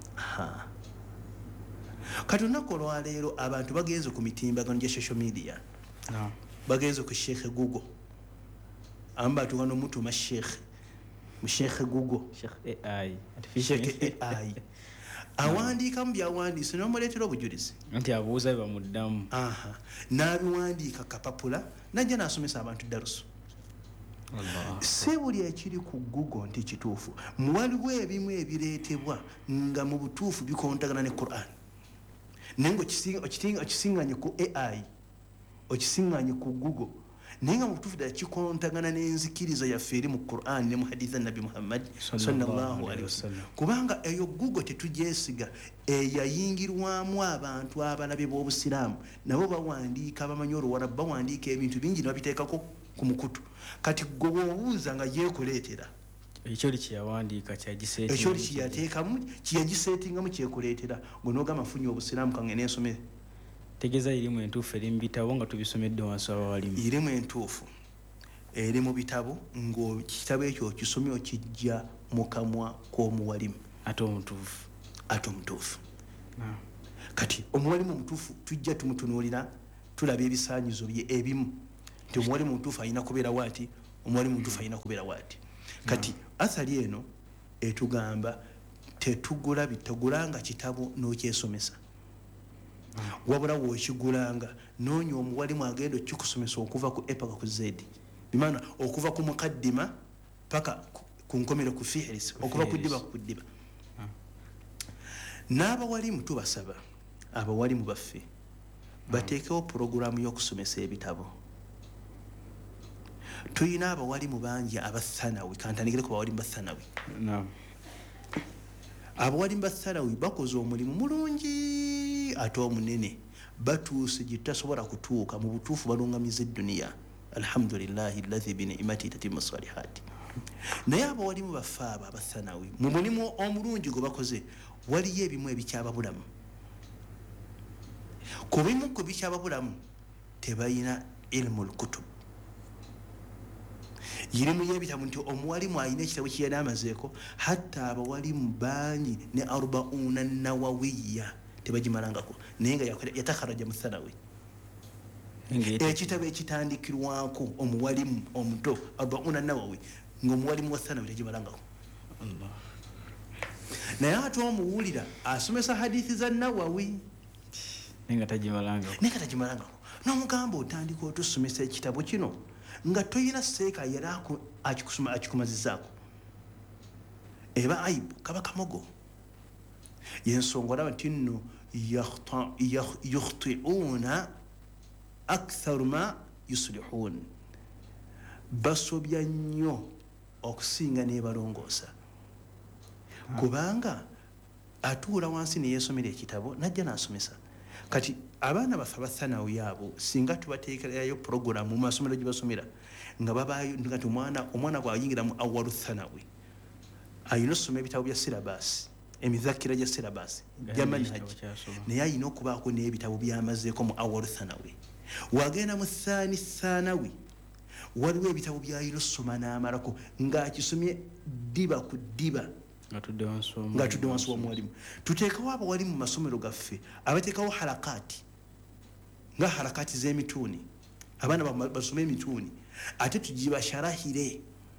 kati olunaku olwaleero abantu bagenze ku mitimbagano gya social media bagenze ku sheekhe google abamu batuuka n'omutuma sheekhe google sheekhe ai awandiikamu byawandiise n'omuleetera obujulizi nti abuuza bamuddamu n'abiwandiika kapapula najja n'asomesa abantu darusu si buli ekiri ku google nti kituufu waliwo ebimu ebireetebwa nga mu butuufu bikontagana ne quran naye nga okisiŋŋanye ku ai okisiŋŋanye ku google naye nga mu butuufu ddala kikontagana n'enzikiriza yaffe eri mu quran ne mu hadithi nabi muhammad sallallahu alaihi wasallam kubanga eyo google tetugyesiga eyayingirwamu abantu abalabe b'obusiraamu nabo bawandiika bamanyi oluwarabu bawandiika ebintu bingi nebabiteekako ku mukutu kati gwe bw'obuuza nga yeekuleetera ekyoli kyeyawandiika ekyoli kyeyateekamu kyeyagiseetingamu kyekuleetera gwe n'ogamba nfunye obusiraamu kange n'ensomere tegeeza irimu entuufu eri mu bitabo nga tubisomedde wansi abawalimu irimu entuufu eri mu bitabo ng'ekitabo ekyo okisomye okijja mu kamwa k'omuwalimu ate omutuufu kati omuwalimu omutuufu tujja tumutunuulira tulaba ebisaanyizo bye ebimu nti omuwalimu omutuufu alina kubeera waati omuwalimu omutuufu alina kubeera waati kati athali eno etugamba tegulanga kitabo n'okyesomesa wabula wookigulanga noonya omuwalimu agenda okikusomesa okuva ku a paka ku z bimaana okuva ku mukaddima paka ku nkomero ku fihiris okuva ku ddiba ku ddiba n'abawalimu tubasaba abawalimu baffe bateekewo puroguramu y'okusomesa ebitabo tulina abawalimu bangi abathanawi kantandikire ku bawalimu bathanawi abawalimu bathanawi bakoze omulimu mulungi ate omunene batuuse gye tutasobola kutuuka mu butuufu balungamiza edduniya alhamdulillahi allahi biniimati tatimu salihati naye abawalimu baffe abo abathanawi mu mulimu omulungi gwe bakoze waliyo ebimu ebikyababulamu ku bimu ku bikyababulamu tebalina ilmu lkutub yirimu yebitabu nti omuwalimu alina ekitabo kiyana amazeeko hatta abawalimu bangi ne arbauna nawawiya tebagimalangako naye nga yatakharaja mu thanawi ekitabo ekitandikirwako omuwalimu omuto arbauna nawawi ngaomuwalimu wa thanawi tegimalangako naye ate omuwulira asomesa hadithi za nawawi nenga tagimalangako nomugamba otandika otusomesa ekitabo kino nga toyina seeka yali akikumazizaako eba aibu kaba kamogo yensonga olaba nti nno yukhtiuna aktharu ma yuslihun basobya nnyo okusinga nebalongoosa kubanga atuula wansi neyesomera ekitabo najja nasomesa kati abaana baffe abathanawi abo singa tubateekerayo puroguramu mu masomero gye basomera nga babayo ngati omwana bwayingira mu awalu thanawi ayina okusoma ebitabo bya silabasi emizakira gya silabasi gyamanhaji naye ayina okubaako n'ebitabo byamazeeko mu awalu thanawi wagenda mu thani thanawi waliwo ebitabo byayina okusoma n'amalako ng'akisomye ddiba ku ddiba ngatudde wansi w'omuwalimu tuteekawo abawalimu mu masomero gaffe abateekawo halakati nga halakati z'emituuni abaana basome emituuni ate tugibasharahire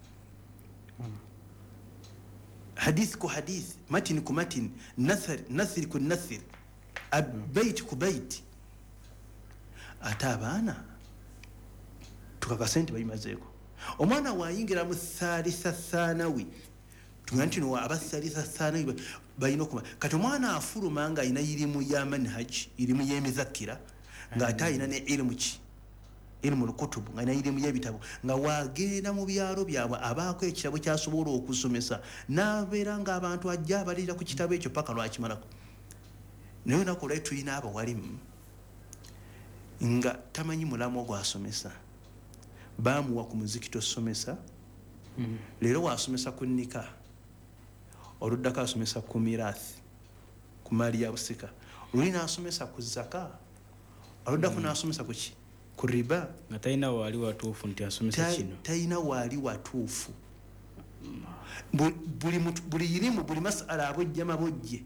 hadith ku hadith matin ku matin nathir ku nathir bait ku bait ate abaana tukakase nti bayimazeeko omwana wayingira mu thalitha thanawi tuganti no abathalitha thanawi bayina okuma kati omwana afuluma nga ayina irimu ya manhaj irimu y'emizakira nga ate ayina ne ilmu lukutubu nga ayina irimu y'ebitabo nga wagenda mu byalo byabwe abaako ekitabo kyasobola okusomesa n'abeera ng'abantu ajja abalira ku kitabo ekyo paka lwakimalako naye olunaku olwali tulina abawalimu nga tamanyi mulamu ogwasomesa bamuwa ku muzikiti osomesa leero wasomesa ku nika oluddako asomesa ku mirathi ku maali ya busika luli nasomesa ku zaka oluddako nasomesa ku ki ku riba nga talina waali watuufu nti asomesa kino talina waali watuufu buli irimu buli masala abojjama bojje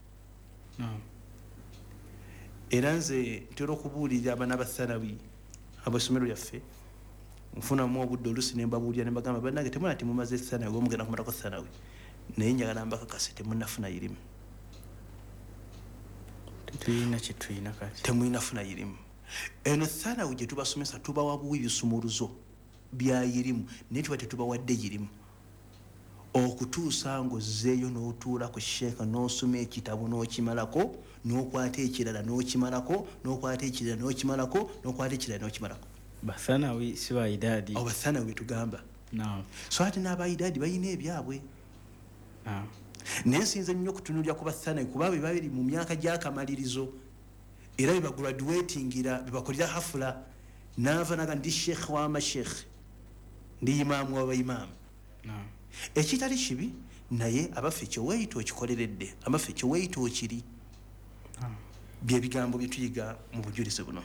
era nze ntera okubuulirira abaana bathanawi ab'essomero lyaffe nfunamu obudde olusi nembabuulira nembagamba bannange temuna timumaze thanawi omugenda kumalako thanawi naye njagala mbakakase temunafuna irimu temuinafuna irimu eno thanawi gye tubasomesa tubawabuwa ebisumuluzo bya irimu naye tuba tetubawadde irimu okutuusa ng'ozzeeyo n'otuula ku sheeka n'osoma ekitabo n'okimalako n'okwata ekirala n'okimalako n'okwata ekirala n'okimalako n'okwata ekirala n'okimalako bathanawi si baidaadi bathanawi betugamba so ate n'abaidaadi balina ebyabwe naye nsinze nnyo okutunulira ku bathanawi kuba be babiri mu myaka gy'akamalirizo era bebagraduatingira bebakolera hafula naava naga ndi sheekh w'amashekhe ndi imaamu w'abaimaamu ekitali kibi naye abaffe kyeweyita okikoleredde abaffe kyeweyita okiri byebigambo byetuyiga mu bujulizi buno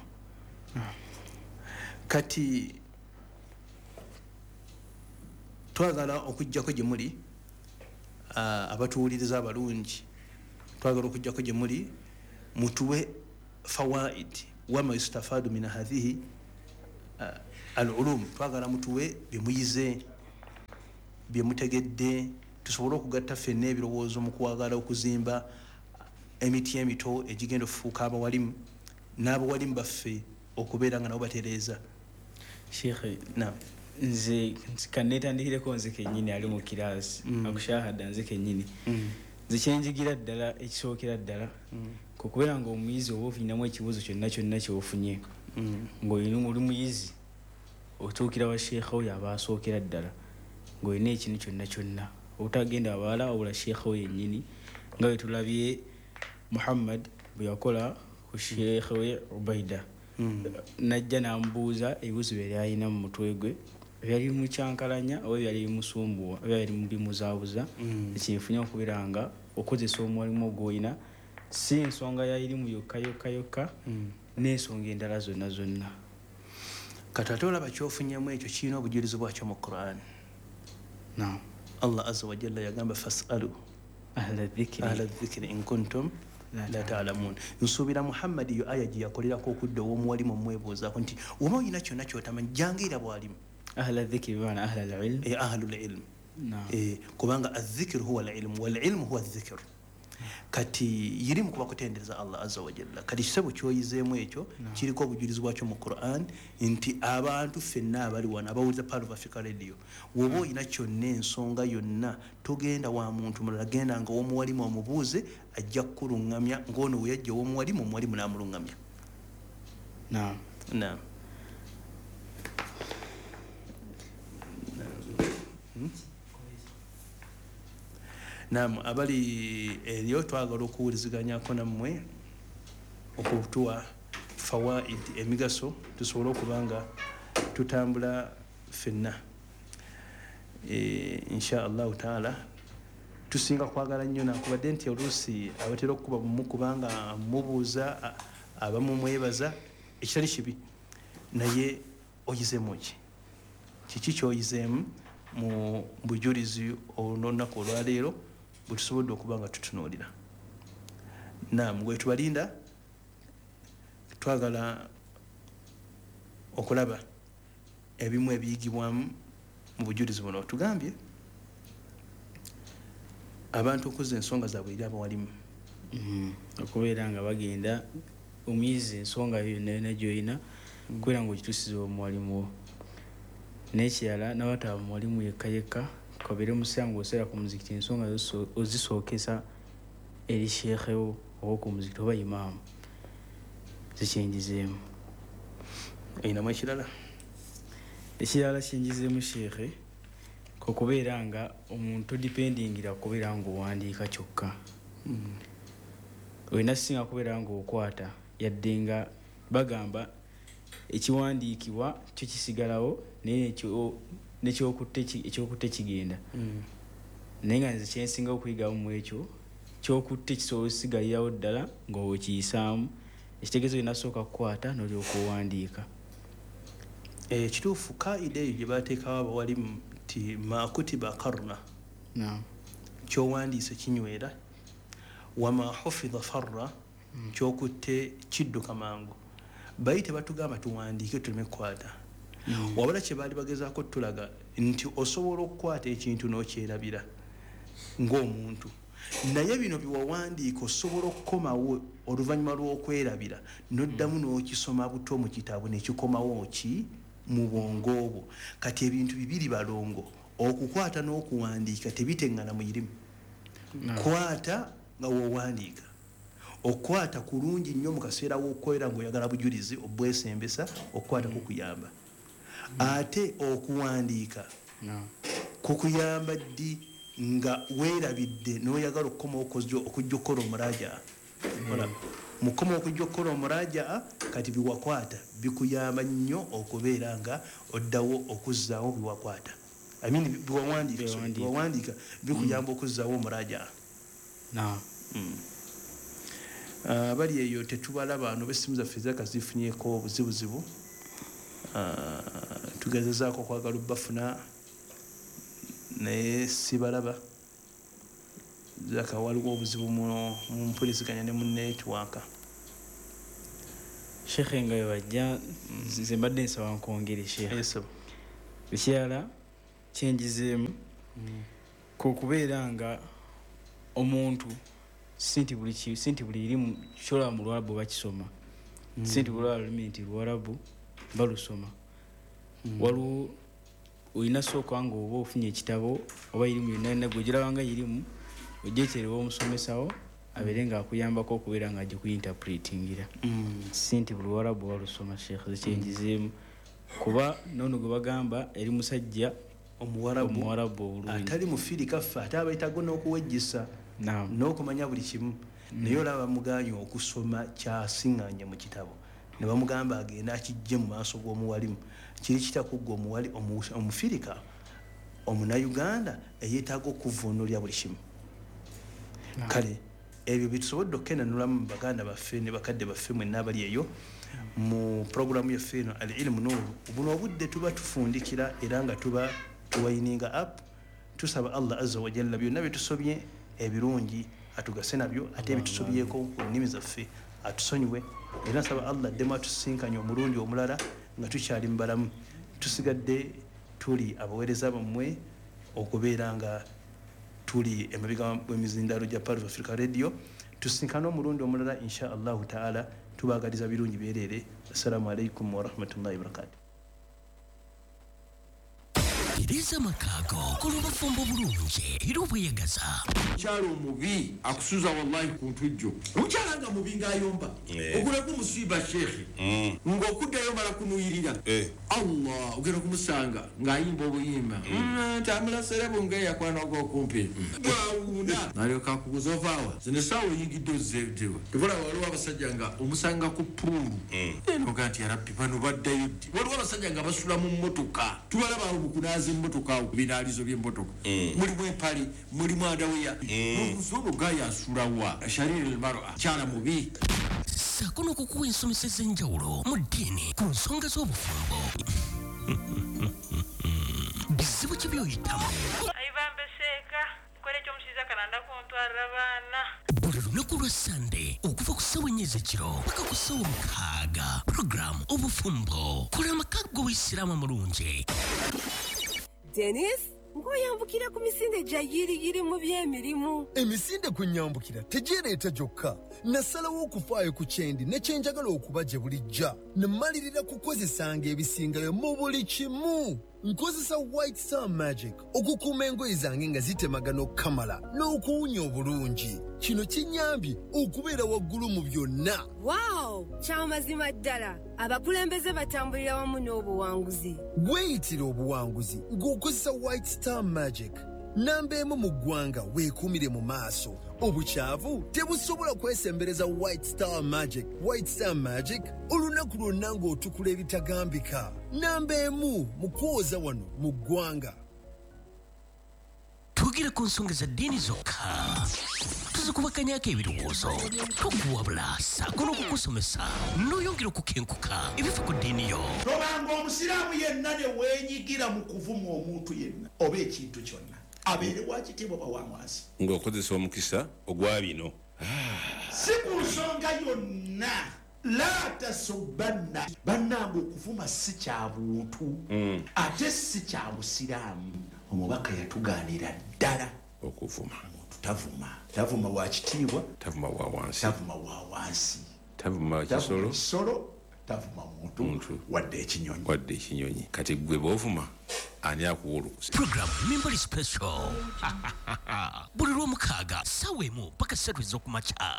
kati twagala okujjako gye muli abatuwuliriza abalungi twagala okujjako gye muli mutuwe fawaid wama yustafadu min hadhihi al-ulum twagala mutuwe byemuyize byemutegedde tusobole okugatta ffenna ebirowoozo mu kwagala okuzimba emiti emito egigenda okufuuka abawalimu n'abawalimu baffe okubeera nga nabo batereeza. Sheikh nze kanetandikireko nze kennyini ali mu kiraasi akushahada nze kennyini nze kyenjigira ddala ekisookera ddala kukubeera nga omuyizi oba ofiinamu ekibuuzo kyonna kyonna kyofunye ng'oli muyizi otuukira wa sheekha oyo aba asookera ddala ng'olina ekintu kyonna kyonna obutagenda abawala wabula sheekha oyo yennyini nga bwe tulabye Muhammad bwe yakola ku sheekha we Ubaida najja n'amubuuza ebibuuzo byali alina mu mutwe gwe byali mukyankalanya oba byali bimusumbuwa oba byali bimuzaabuza ekyefunye okubeera nga okozesa omulimu gw'olina si nsonga yayirimu yokka n'ensonga endala zonna zonna. Kati ate olaba kyofunyemu ekyo kirina obujulizi bwakyo mu Quran. Allah azza wa jalla yagamba fasalu ahla dhikri in kuntum la ta'lamun. Nsuubira Muhammad yo aya gye yakolerako okudda ow'omuwalimu omwebuuzaako nti oba olina kyonna kyotamanyi jangira bwalimu. Ahla dhikri bimana ahla al-ilm. Ahlul ilm. Kubanga adh-dhikru huwa al-ilm wal-ilmu huwa adh-dhikr. Kati yirimu kuba kutendereza Allah azza wa jalla. Kati kisebo kyoyizeemu ekyo kiriko obujulizi bwakyo mu Quran nti abantu ffenna abali wano abawuliza Pearl of Africa Radio woba olina kyonna ensonga yonna togenda wa muntu mulala genda nga ow'omuwalimu omubuuze ajja kukuluŋŋamya ng'ono we yajja ow'omuwalimu omuwalimu n'amuluŋŋamya. Naam, abali eriyo twagala okuwuliziganyako nammwe okutuwa fawaid emigaso tusobole okuba nga tutambula ffenna insha allahu taala. Tusinga kwagala nnyo nakubadde nti oluusi abatera okukuba bumu kubanga mubuuza abamu mwebaza ekitali kibi naye oyizeemu ki kiki kyoyizeemu mu bujulizi olunaku olwaleero bwe tusobodde okuba nga tutunuulira. Naam, gwe tubalinda twagala okulaba ebimu ebiyigibwamu mu bujulizi buno. Tugambye abantu okuzza ensonga zaabwe eri abawalimu okubeera nga bagenda omuyizi ensonga yonna yonna gy'olina kubeera nga ogituusiza omuwalimu wo n'ekirala n'abataba muwalimu yekka yekka kabeere musango oseera ku muzikiti ensonga ozisookesa eri sheekhe wo oba ku muzikiti oba imaamu zikyenjizeemu. Einamu ekirala? Ekirala kyenjizeemu sheekhe okubeera nga omuntu dipendingira kubeera nga owandiika kyokka olina singa kubeera nga okwata yadde nga bagamba ekiwandiikibwa kyo kisigalawo naye ekyokutte kigenda naye nga nze kyensinga okuyigamu mu ekyo kyokutte kisobola osigalirawo ddala nga okiyisaamu ekitegeezo olina sooka kukwata n'olyoka owandiika. Kituufu kaida eyo gye bateekawo abawalimu nti makutiba karna kyowandiise kinywera wama hufidha farra kyokutte kidduka mangu. Bayi tebatugamba tuwandiike tuleme kukwata wabula kye baali bagezaako tulaga nti osobola okukwata ekintu n'okyerabira ng'omuntu naye bino byewawandiika osobola okukomawo oluvannyuma lw'okwerabira n'oddamu n'okisoma buto mu kitabo nekikomawo ki mu bwongo obwo. Kati ebintu bibiri balongo okukwata n'okuwandiika tebiteŋŋana mu irimu. Kwata nga wowandiika okukwata kulungi nnyo mu kaseera w'okukolera ng'oyagala bujulizi obwesembesa okukwata kukuyamba ate okuwandiika kukuyamba ddi nga weerabidde n'oyagala okukomawo okujja okukola omurajaa. Mukoma okujja okukola omurajaa kati biwakwata bikuyamba nnyo okubeera nga oddawo okuzzaawo biwakwata biwawandiika bikuyamba okuzzaawo omurajaa. Bali eyo tetubalaba ano b'essimu zaffe zakazifunyeeko obuzibuzibu tugezezaako okwagala obbafuna naye sibalaba zaka waliwo obuzibu mu mpuliziganya ne mu network. Shekhe nga wajja nze mbadde nsaba nkwongere Shekhe. Ekirala kyenjizeemu kukubeera nga omuntu sinti buli irimu kyola mu Lwarabu bakisoma. Sinti buli lulimi nti Lwarabu balusoma. Waliwo olina sooka nga oba ofunye ekitabo oba irimu yonna gwegiraba nga irimu ogyeterewa omusomesawo abeere nga akuyambako okubeera nga ajja kuyinterpretingira. Sinti buli Lwarabu balusoma Sheikh zekyenjizeemu kuba nono gwe bagamba eri musajja omuwarabu obulungi atali mufiri kaffe ate abaitago n'okuwejjisa n'okumanya buli kimu naye olaba bamuganye okusoma kyasiŋŋanya mu kitabo ne bamugamba agenda akijje mu maaso g'omuwalimu kiri kitakuggwa omuwali omufirika omunayuganda eyeetaaga okuvvuunulya buli kimu. Kale ebyo bitusobodde okukenanulamu baganda baffe ne bakadde baffe mwenna abali eyo mu programu yaffe eno al ilmu nuuru. Buno obudde tuba tufundikira era nga tuba tuwayininga app. Tusaba Allah azza wa jalla byonna byetusobye ebirungi atugase nabyo ate ebitusobyeko ku nnimi zaffe atusonyiwe era nsaba Allah addemu atusinkanye omulundi omulala nga tukyali mu balamu tusigadde tuli abaweereza bammwe okubeera nga tuli emabega w'emizindaalo gya Part of Africa Radio. Tusinkane omulundi omulala insha Allahu taala tubaagaliza birungi byereere. Assalamu alaikum warahmatullahi wabarakatuh. Iriza makago kulubafumbo bulungi era obweyagaza kyalo mubi akusuza wallahi ku ntujjo omukyala nga mubi ng'ayomba oguleko musiba shekhe ng'okuddayo mala kunuyirira Allah ogenda kumusanga ng'ayimba obuyimba tambula serebo ng'eyakwana ogw'okumpi bwawuuna n'alyoka akubuza ovaawa zino essaawa oyingidde ozzeetewa tebula waliwo abasajja nga omusanga ku puulu enoga nti yarabbi bano baddayo ddi waliwo abasajja nga basula mu mmotoka tubalabaawo bukunaazi mmotoka binaalizo by'emmotoka mulimu empale mulimu adaweya omusono gayasulawa shariri almar'a kyala mubi sako n'okukuwa ensomesa ez'enjawulo mu ddiini ku nsonga z'obufumbo bizibu ki by'oyitamu ayibambeseeka kole ekyomusiiza kalanda kuntwalira baana buli lunaku lwa sande okuva ku ssawa 4 ez'ekiro paka ku ssawa 6 programu obufumbo kola amaka g'obuyisiraamu amulungi. Dennis, ngoyambukira ku misinde gya yiri mu by'emirimu. Emisinde kunyambukira tegireeta gyokka. Nasalawo okufaayo ku kyendi ne kyenjagala okuba gye bulijja. Nemalirira kukozesanga ebisingayo mu buli kimu. Nkozesa White Star Magic okukuuma engoye zange nga zitemagana okukamala n'okuwunya obulungi. Kino kinyambye okubeera waggulu mu byonna. Wow, kyamazima ddala. Abakulembeze batambulira wamu n'obuwanguzi. Weeyitira obuwanguzi ng'okozesa White Star Magic. Namba emu mu ggwanga weekuumire mu maaso. Obukyavu tebusobola kwesembereza White Star Magic. White Star Magic olunaku lwonna ng'otukula ebitagambika. Namba emu mu kwoza wano mu ggwanga. Twogera ku nsonga za ddiini zokka tuzikubaganyako ebirowoozo tokuwabula saako n'okukusomesa n'oyongera okukenkuka ebifa ku ddiini yo. Tobanga omusiraamu yenna ne weenyigira mu kuvuma omuntu yenna oba ekintu kyonna abeere wakitiibwa bawanwansi ng'okozesa omukisa ogwa bino si ku nsonga yonna la tasubbanna bannange okuvuma si kya buntu ate si kya busiraamu. Omubaka yatugaanira ddala okuvuma tavuma wa kitiibwa tavuma wa wansi tavuma kisolo tavuma muntu wadde ekinyonyi kati gwe bw'ovuma ani akuwa olukusa. Program Mimbali Special buli lw'omukaaga ssaawa 1 paka 3 ez'okumakya.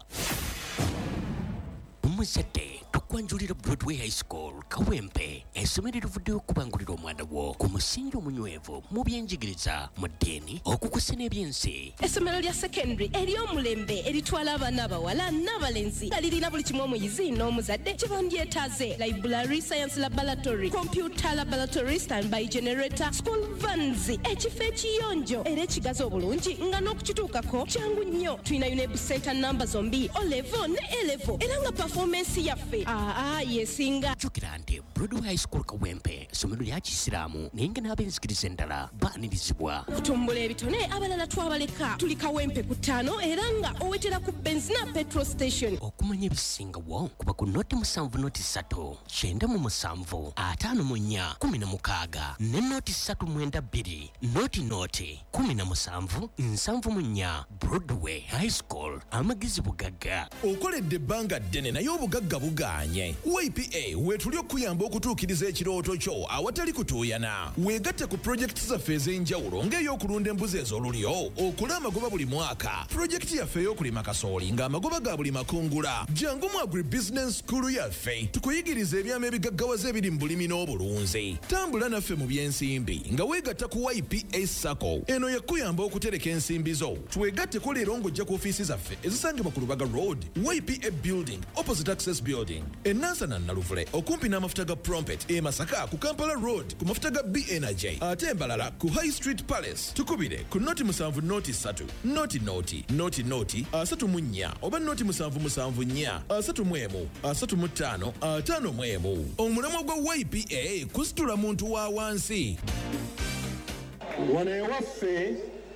Omuzadde tukwanjulira Broadway High School Kawempe essomero erivuddeyo okubangulira omwana wo ku musingi omunywevu mu byenjigiriza mu ddiini okukusa n'ebyensi. Essomero lya secondary ery'omulembe eritwala abaana abawala n'abalenzi nga lirina buli kimu omuyizi n'omuzadde kye bandyetaaze: library, science laboratory, computer laboratory, standby generator, school vans, ekifo ekiyonjo era ekigazi obulungi nga n'okukituukako kyangu nnyo. Tulina UNEB center namba zombi O level ne A level era nga performance yaffe ate yesinga jukira nti Broadway High School Kawempe somero lya Kisiraamu ninga n'abenzikiriza endala baanirizibwa kutumbula ebitone abalala twabaleka tuli Kawempe ku 5 era nga owetera ku benzina petrol station okumanya ebisingawo kuba ku noti 7 noti 3 97 54 16 ne noti 392 noti 17 74 Broadway High School amagizi bugagga okoledde ebbanga ddene naye obugagga buganye YPA wetuli okuyamba okutuukiriza ekirooto kyo awatali kutuuyana weegatte ku projekiti zaffe ez'enjawulo ng'ey'okulunda embuzi ez'olulyo okula amagoba buli mwaka projekiti yaffe ey'okulima kasooli ng'amagoba ga buli makungula jangu mu agribusiness school yaffe tukuyigiriza ebyama ebigaggawaza ebiri mu bulimi n'obulunzi tambula naffe mu by'ensimbi nga weegatta ku YPA Sacco eno yakuyamba okutereka ensimbi zo twegatteko leero ng'ojja ku ofiisi zaffe ezisangibwa ku Lubaga Road YPA Building opposite Access Building enansana Naluvule okumpi n'amafuta ga Prompet e Masaka ku Kampala Road ku mafuta ga B Energy ate embalala ku High Street Palace tukubire ku noti 7 noti 3 noti 34 oba noti 7 35 omulamwa gwa YPA kusitula muntu wa wansi wano ewaffe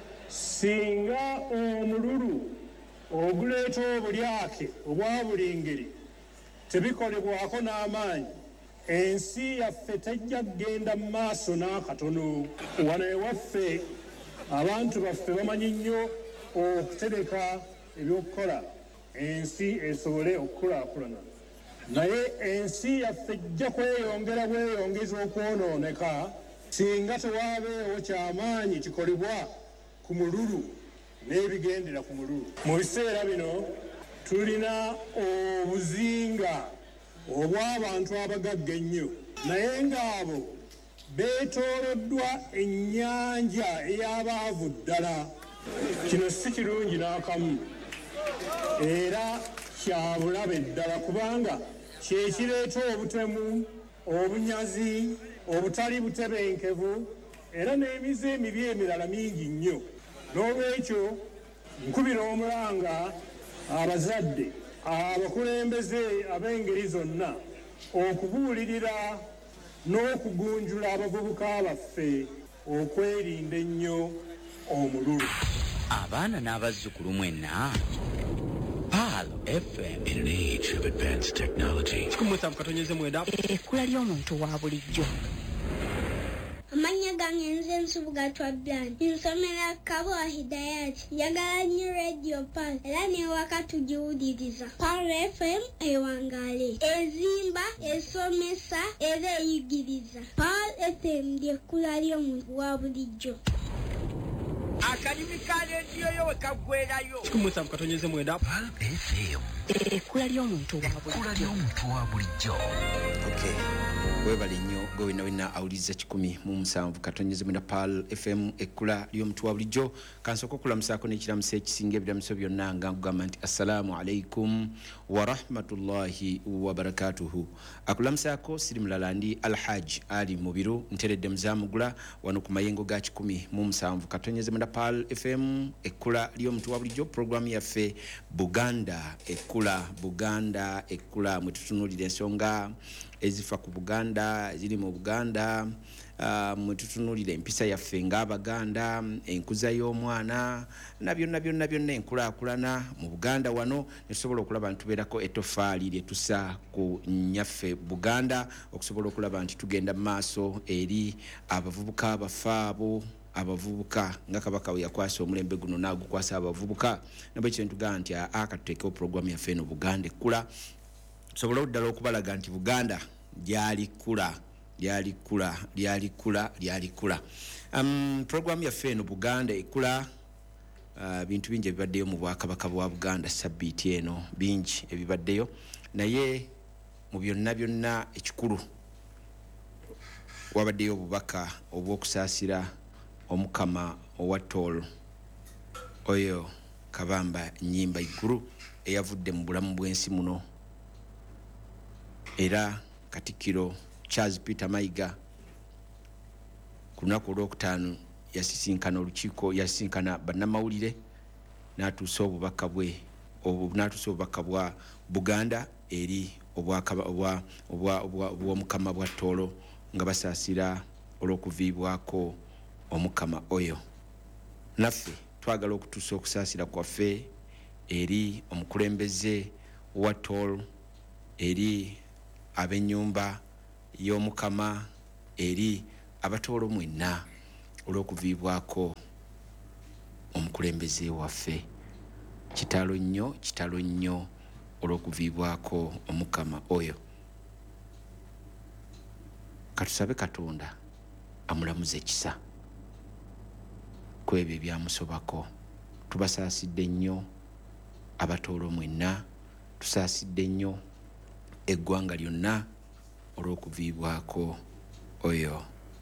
singa omululu oguleeta obulyake obwa buli ngeri tebikolebwako n'amaanyi ensi yaffe tejja kgenda mu maaso n'akatono wano ewaffe abantu baffe bamanyi nnyo okutereka ebyokukola ensi esobole okukulaakulana naye ensi yaffe ejja kweyongera bweyongeza okwonooneka singa tewaabeewo kyamaanyi kikolebwa ku mululu n'ebigendera ku mululu mu biseera bino tulina obuzinga obw'abantu abagagga ennyo naye ng'abo beetooloddwa ennyanja ey'abaavu ddala kino si kirungi n'akamu era kya bulabe ddala kubanga kye kireeta obutemu obunyazi obutali butebenkevu era n'emize emibi emirala mingi nnyo n'olwekyo nkubira omulanga abazadde abakulembeze ab'engeri zonna okubuulirira n'okugunjula abavubuka baffe okwerinda ennyo omululu abaana n'abazzukulu mwenna Pal FM in an age of advanced technology ekkula ly'omuntu wa bulijjo amanya gange nze nsubuga twabyani nsomera Kabwa Hidayat njagala nnyo Radio Pal era newaka tugiwuliriza Pal FM ewangaale ezimba esomesa era eyigiriza Pal FM ly'ekkula ly'omuntu wa bulijjo akalimi ka rediyo yo wekagwerayo Pal FM ekkula ly'omuntu wa bulijjo webale nnyo gwe wenna awuliriza 107 katonyeze mwenda Pal FM ekkula ly'omuntu wa bulijjo kansooka okulamusaako n'ekiramuso ekisinga ebiramuso byonna nga nkugamba nti assalamu alaikum warahmatullahi wabarakatuhu akulamusaako siri mulala ndi Alhaji Ali Mubiru nteredde muzamugula wano ku mayengo ga 107 katonyeze mwenda Pal FM ekkula ly'omuntu wa bulijjo programu yaffe Buganda ekkula mwe tutunuulira ensonga ezifa ku Buganda ziri mu Buganda mwe tutunuulira empisa yaffe ng'Abaganda enkuza y'omwana na byonna enkulaakulana mu Buganda wano ne tusobola okulaba nti tubeerako ettofaali lye tussa ku nnyaffe Buganda okusobola okulaba nti tugenda mu maaso eri abavubuka abafaabo abavubuka nga kabaka we yakwasa omulembe guno n'agukwasa abavubuka nabwekyo ntugamba nti akatuteekeo programu yaffe eno Buganda ekkula tusobola oddala okubalaga nti Buganda lyalikula programu yaffe eno Buganda ekkula bintu bingi ebibaddeyo mu bwakabaka bwa Buganda sabbiiti eno bingi ebibaddeyo naye mu byonna ekikulu wabaddeyo obubaka obw'okusaasira omukama owa Tool oyo Kabamba Nnyimba Iguru eyavudde mu bulamu bw'ensi muno era Katikkiro Charles Peter Mayiga ku lunaku olwokutaano yasisinkana bannamawulire n'atuusa obubaka bwa Buganda eri obw'omukama bwa Tooro nga basaasira olw'okuviibwako omukama oyo. Naffe twagala okutuusa okusaasira kwaffe eri omukulembeze wa Tooro, eri ab'ennyumba y'omukama, eri abatoolo mwenna olw'okuviibwako omukulembeze waffe. Kitalo nnyo olw'okuviibwako omukama oyo. Katusabe Katonda amulamuze ekisa ku ebyo ebyamusobako. Tubasaasidde nnyo abatoolo mwenna, tusaasidde nnyo eggwanga lyonna olw'okuviibwako oyo.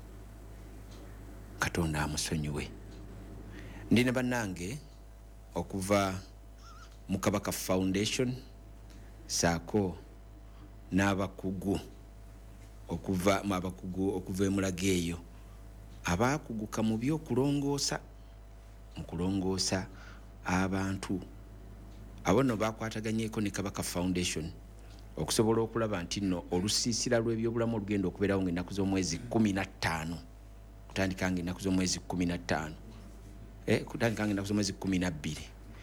Katonda amusonyiwe. Ndine bannange okuva mu Kabaka Foundation saako n'abakugu okuva emulaga eyo abaakuguka mu by'okulongoosa mu kulongoosa abantu. Abo nno baakwataganyeeko ne Kabaka Foundation okusobola okulaba nti nno olusiisira lw'ebyobulamu olugenda okubeerawo ng'ennaku z'omwezi 15 kutandika ng'ennaku z'omwezi 15 kutandika ng'ennaku z'omwezi 12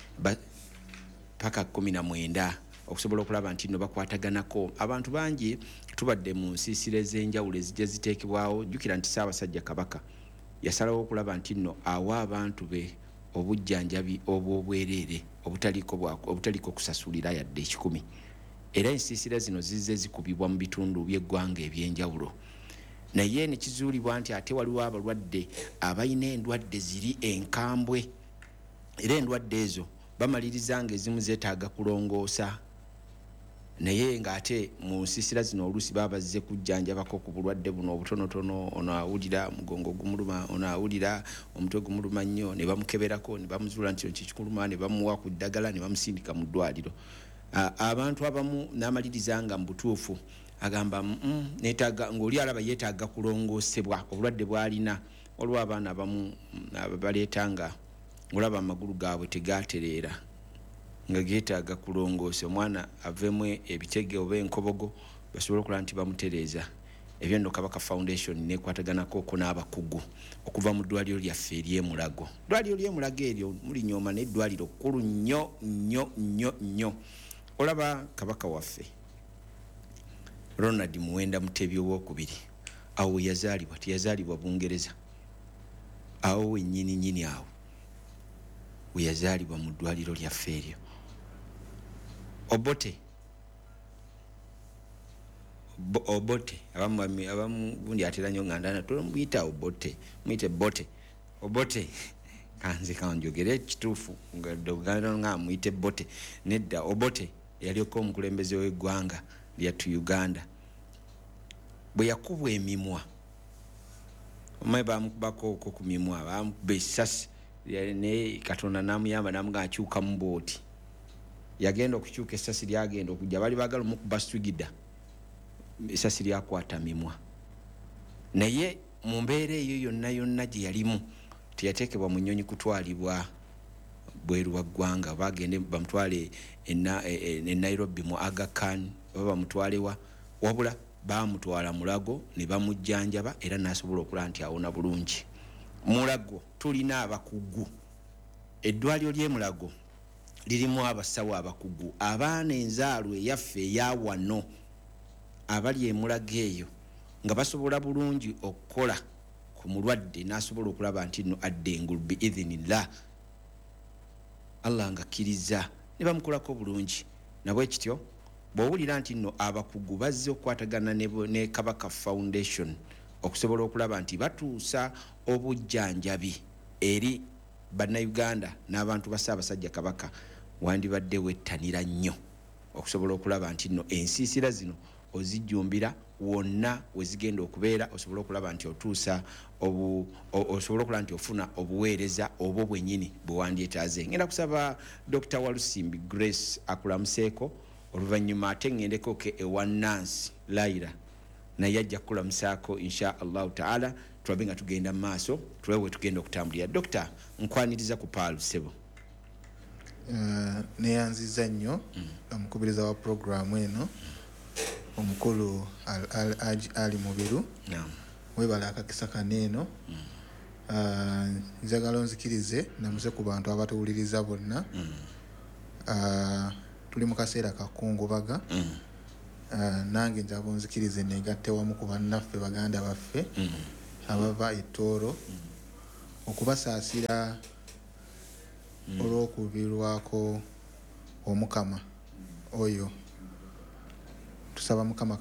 paka 19 okusobola okulaba nti nno bakwataganako. Abantu bangi tubadde mu nsiisira ez'enjawulo ezijja ziteekebwawo. Jjukira nti Ssaabasajja Kabaka yasalawo okulaba nti nno awa abantu be obujjanjabi obw'obwereere obutaliko kusasulira yadde 10. Era ensiisira zino zizze zikubibwa mu bitundu by'eggwanga eby'enjawulo. Naye ne kizuulibwa nti ate waliwo abalwadde abalina endwadde ziri enkambwe, era endwadde ezo bamaliriza ng'ezimu zeetaaga kulongoosa. Naye ng'ate mu nsiisira zino oluusi baba bazze kujjanjabako ku bulwadde buno obutonotono. Ono awulira mugongo gumuluma, ono awulira omutwe gumuluma nnyo, ne bamukeberako ne bamuzuula nti kikuluma, ne bamuwa ku ddagala ne bamusindika mu ddwaliro. Abantu abamu n'amaliriza nga mu butuufu agamba neetaaga ng'oli alaba yeetaaga kulongoosebwa obulwadde bw'alina. Waliwo abaana abamu baleetanga olaba amagulu gaabwe tegaatereera nga geetaaga kulongoosa, omwana aveemu ebitege oba enkobogo basobole okulaba nti bamutereeza. Ebyo nno Kabaka Foundation neekwataganako n'abakugu okuva mu ddwaliro lyaffe ery'emulago. Ddwaliro ly'emulago eryo mulinyooma n'eddwaliro kkulu nnyo. Olaba Kabaka waffe Ronald Muwenda Mutebi owookubiri awo yazaalibwa, teyazaalibwa Bungereza, awo wennyini awo we yazaalibwa mu ddwaliro lyaffe eryo. Obote abamu bundi atera nnyo nga ndana muyita Obote kanze kanjogere ekituufu nga muyite Bote. Nedda Obote yaliko omukulembeze w'eggwanga lyattu Uganda. Bwe yakubwa emimwa omaye bamukubako ku mimwa, bamukuba essasi ne Katonda n'amuyamba n'amuga akyuka mu booti. Yagenda okukyuka essasi lyagenda okujja, bali baagala omukuba swigida, essasi lyakwata mimwa. Naye mu mbeera eyo yonna gye yalimu teyateekebwa mu nnyonyi kutwalibwa bweru wa ggwanga. Bagende bamutwale e Nairobi mu Aga Khan oba bamutwalewa, wabula bamutwala Mulago ne bamujjanjaba era n'asobola okulaba nti awona bulungi. Mulago tulina abakugu. Eddwaliro ly'e Mulago lirimu abasawo abakugu, abaana enzaalwa eyaffe eya wano abali e Mulago eyo nga basobola bulungi okukola ku mulwadde n'asobola okulaba nti nno adde engulu biidhinillah, Allah nga akkiriza ne bamukolako bulungi. Nabwe kityo bw'owulira nti nno abakugu bazze okukwatagana ne Kabaka Foundation okusobola okulaba nti batuusa obujjanjabi eri bannayuganda n'abantu ba Ssaabasajja Kabaka, wandibadde wettanira nnyo okusobola okulaba nti nno ensiisira zino ozijjumbira wonna we zigenda okubeera, osobola okulaba nti otuusa osobola okulaba nti ofuna obuweereza obwo bwennyini bwe wandyetaaze. Ngenda kusaba Dr. Walusimbi Grace akulamuseeko, oluvannyuma ate ngendeko ke ewa Nancy Laira naye ajja kukulamusaako insha Allahu taala, tulabe nga tugenda mu maaso tulewe tugenda okutambulira. Dr. nkwaniriza ku Paalu Ssebo. Neyanziza nnyo omukubiriza wa programu eno omukulu ali mubiru webala akakisa kaneeno njagala onzikirize namuze ku bantu abatuwuliriza bonna tuli mu kaseera kakungubaga nange njaba onzikirize negatte wamu ku bannaffe baganda baffe abava ettooro okubasaasira olw'okubirwako omukama oyo tusaba mukama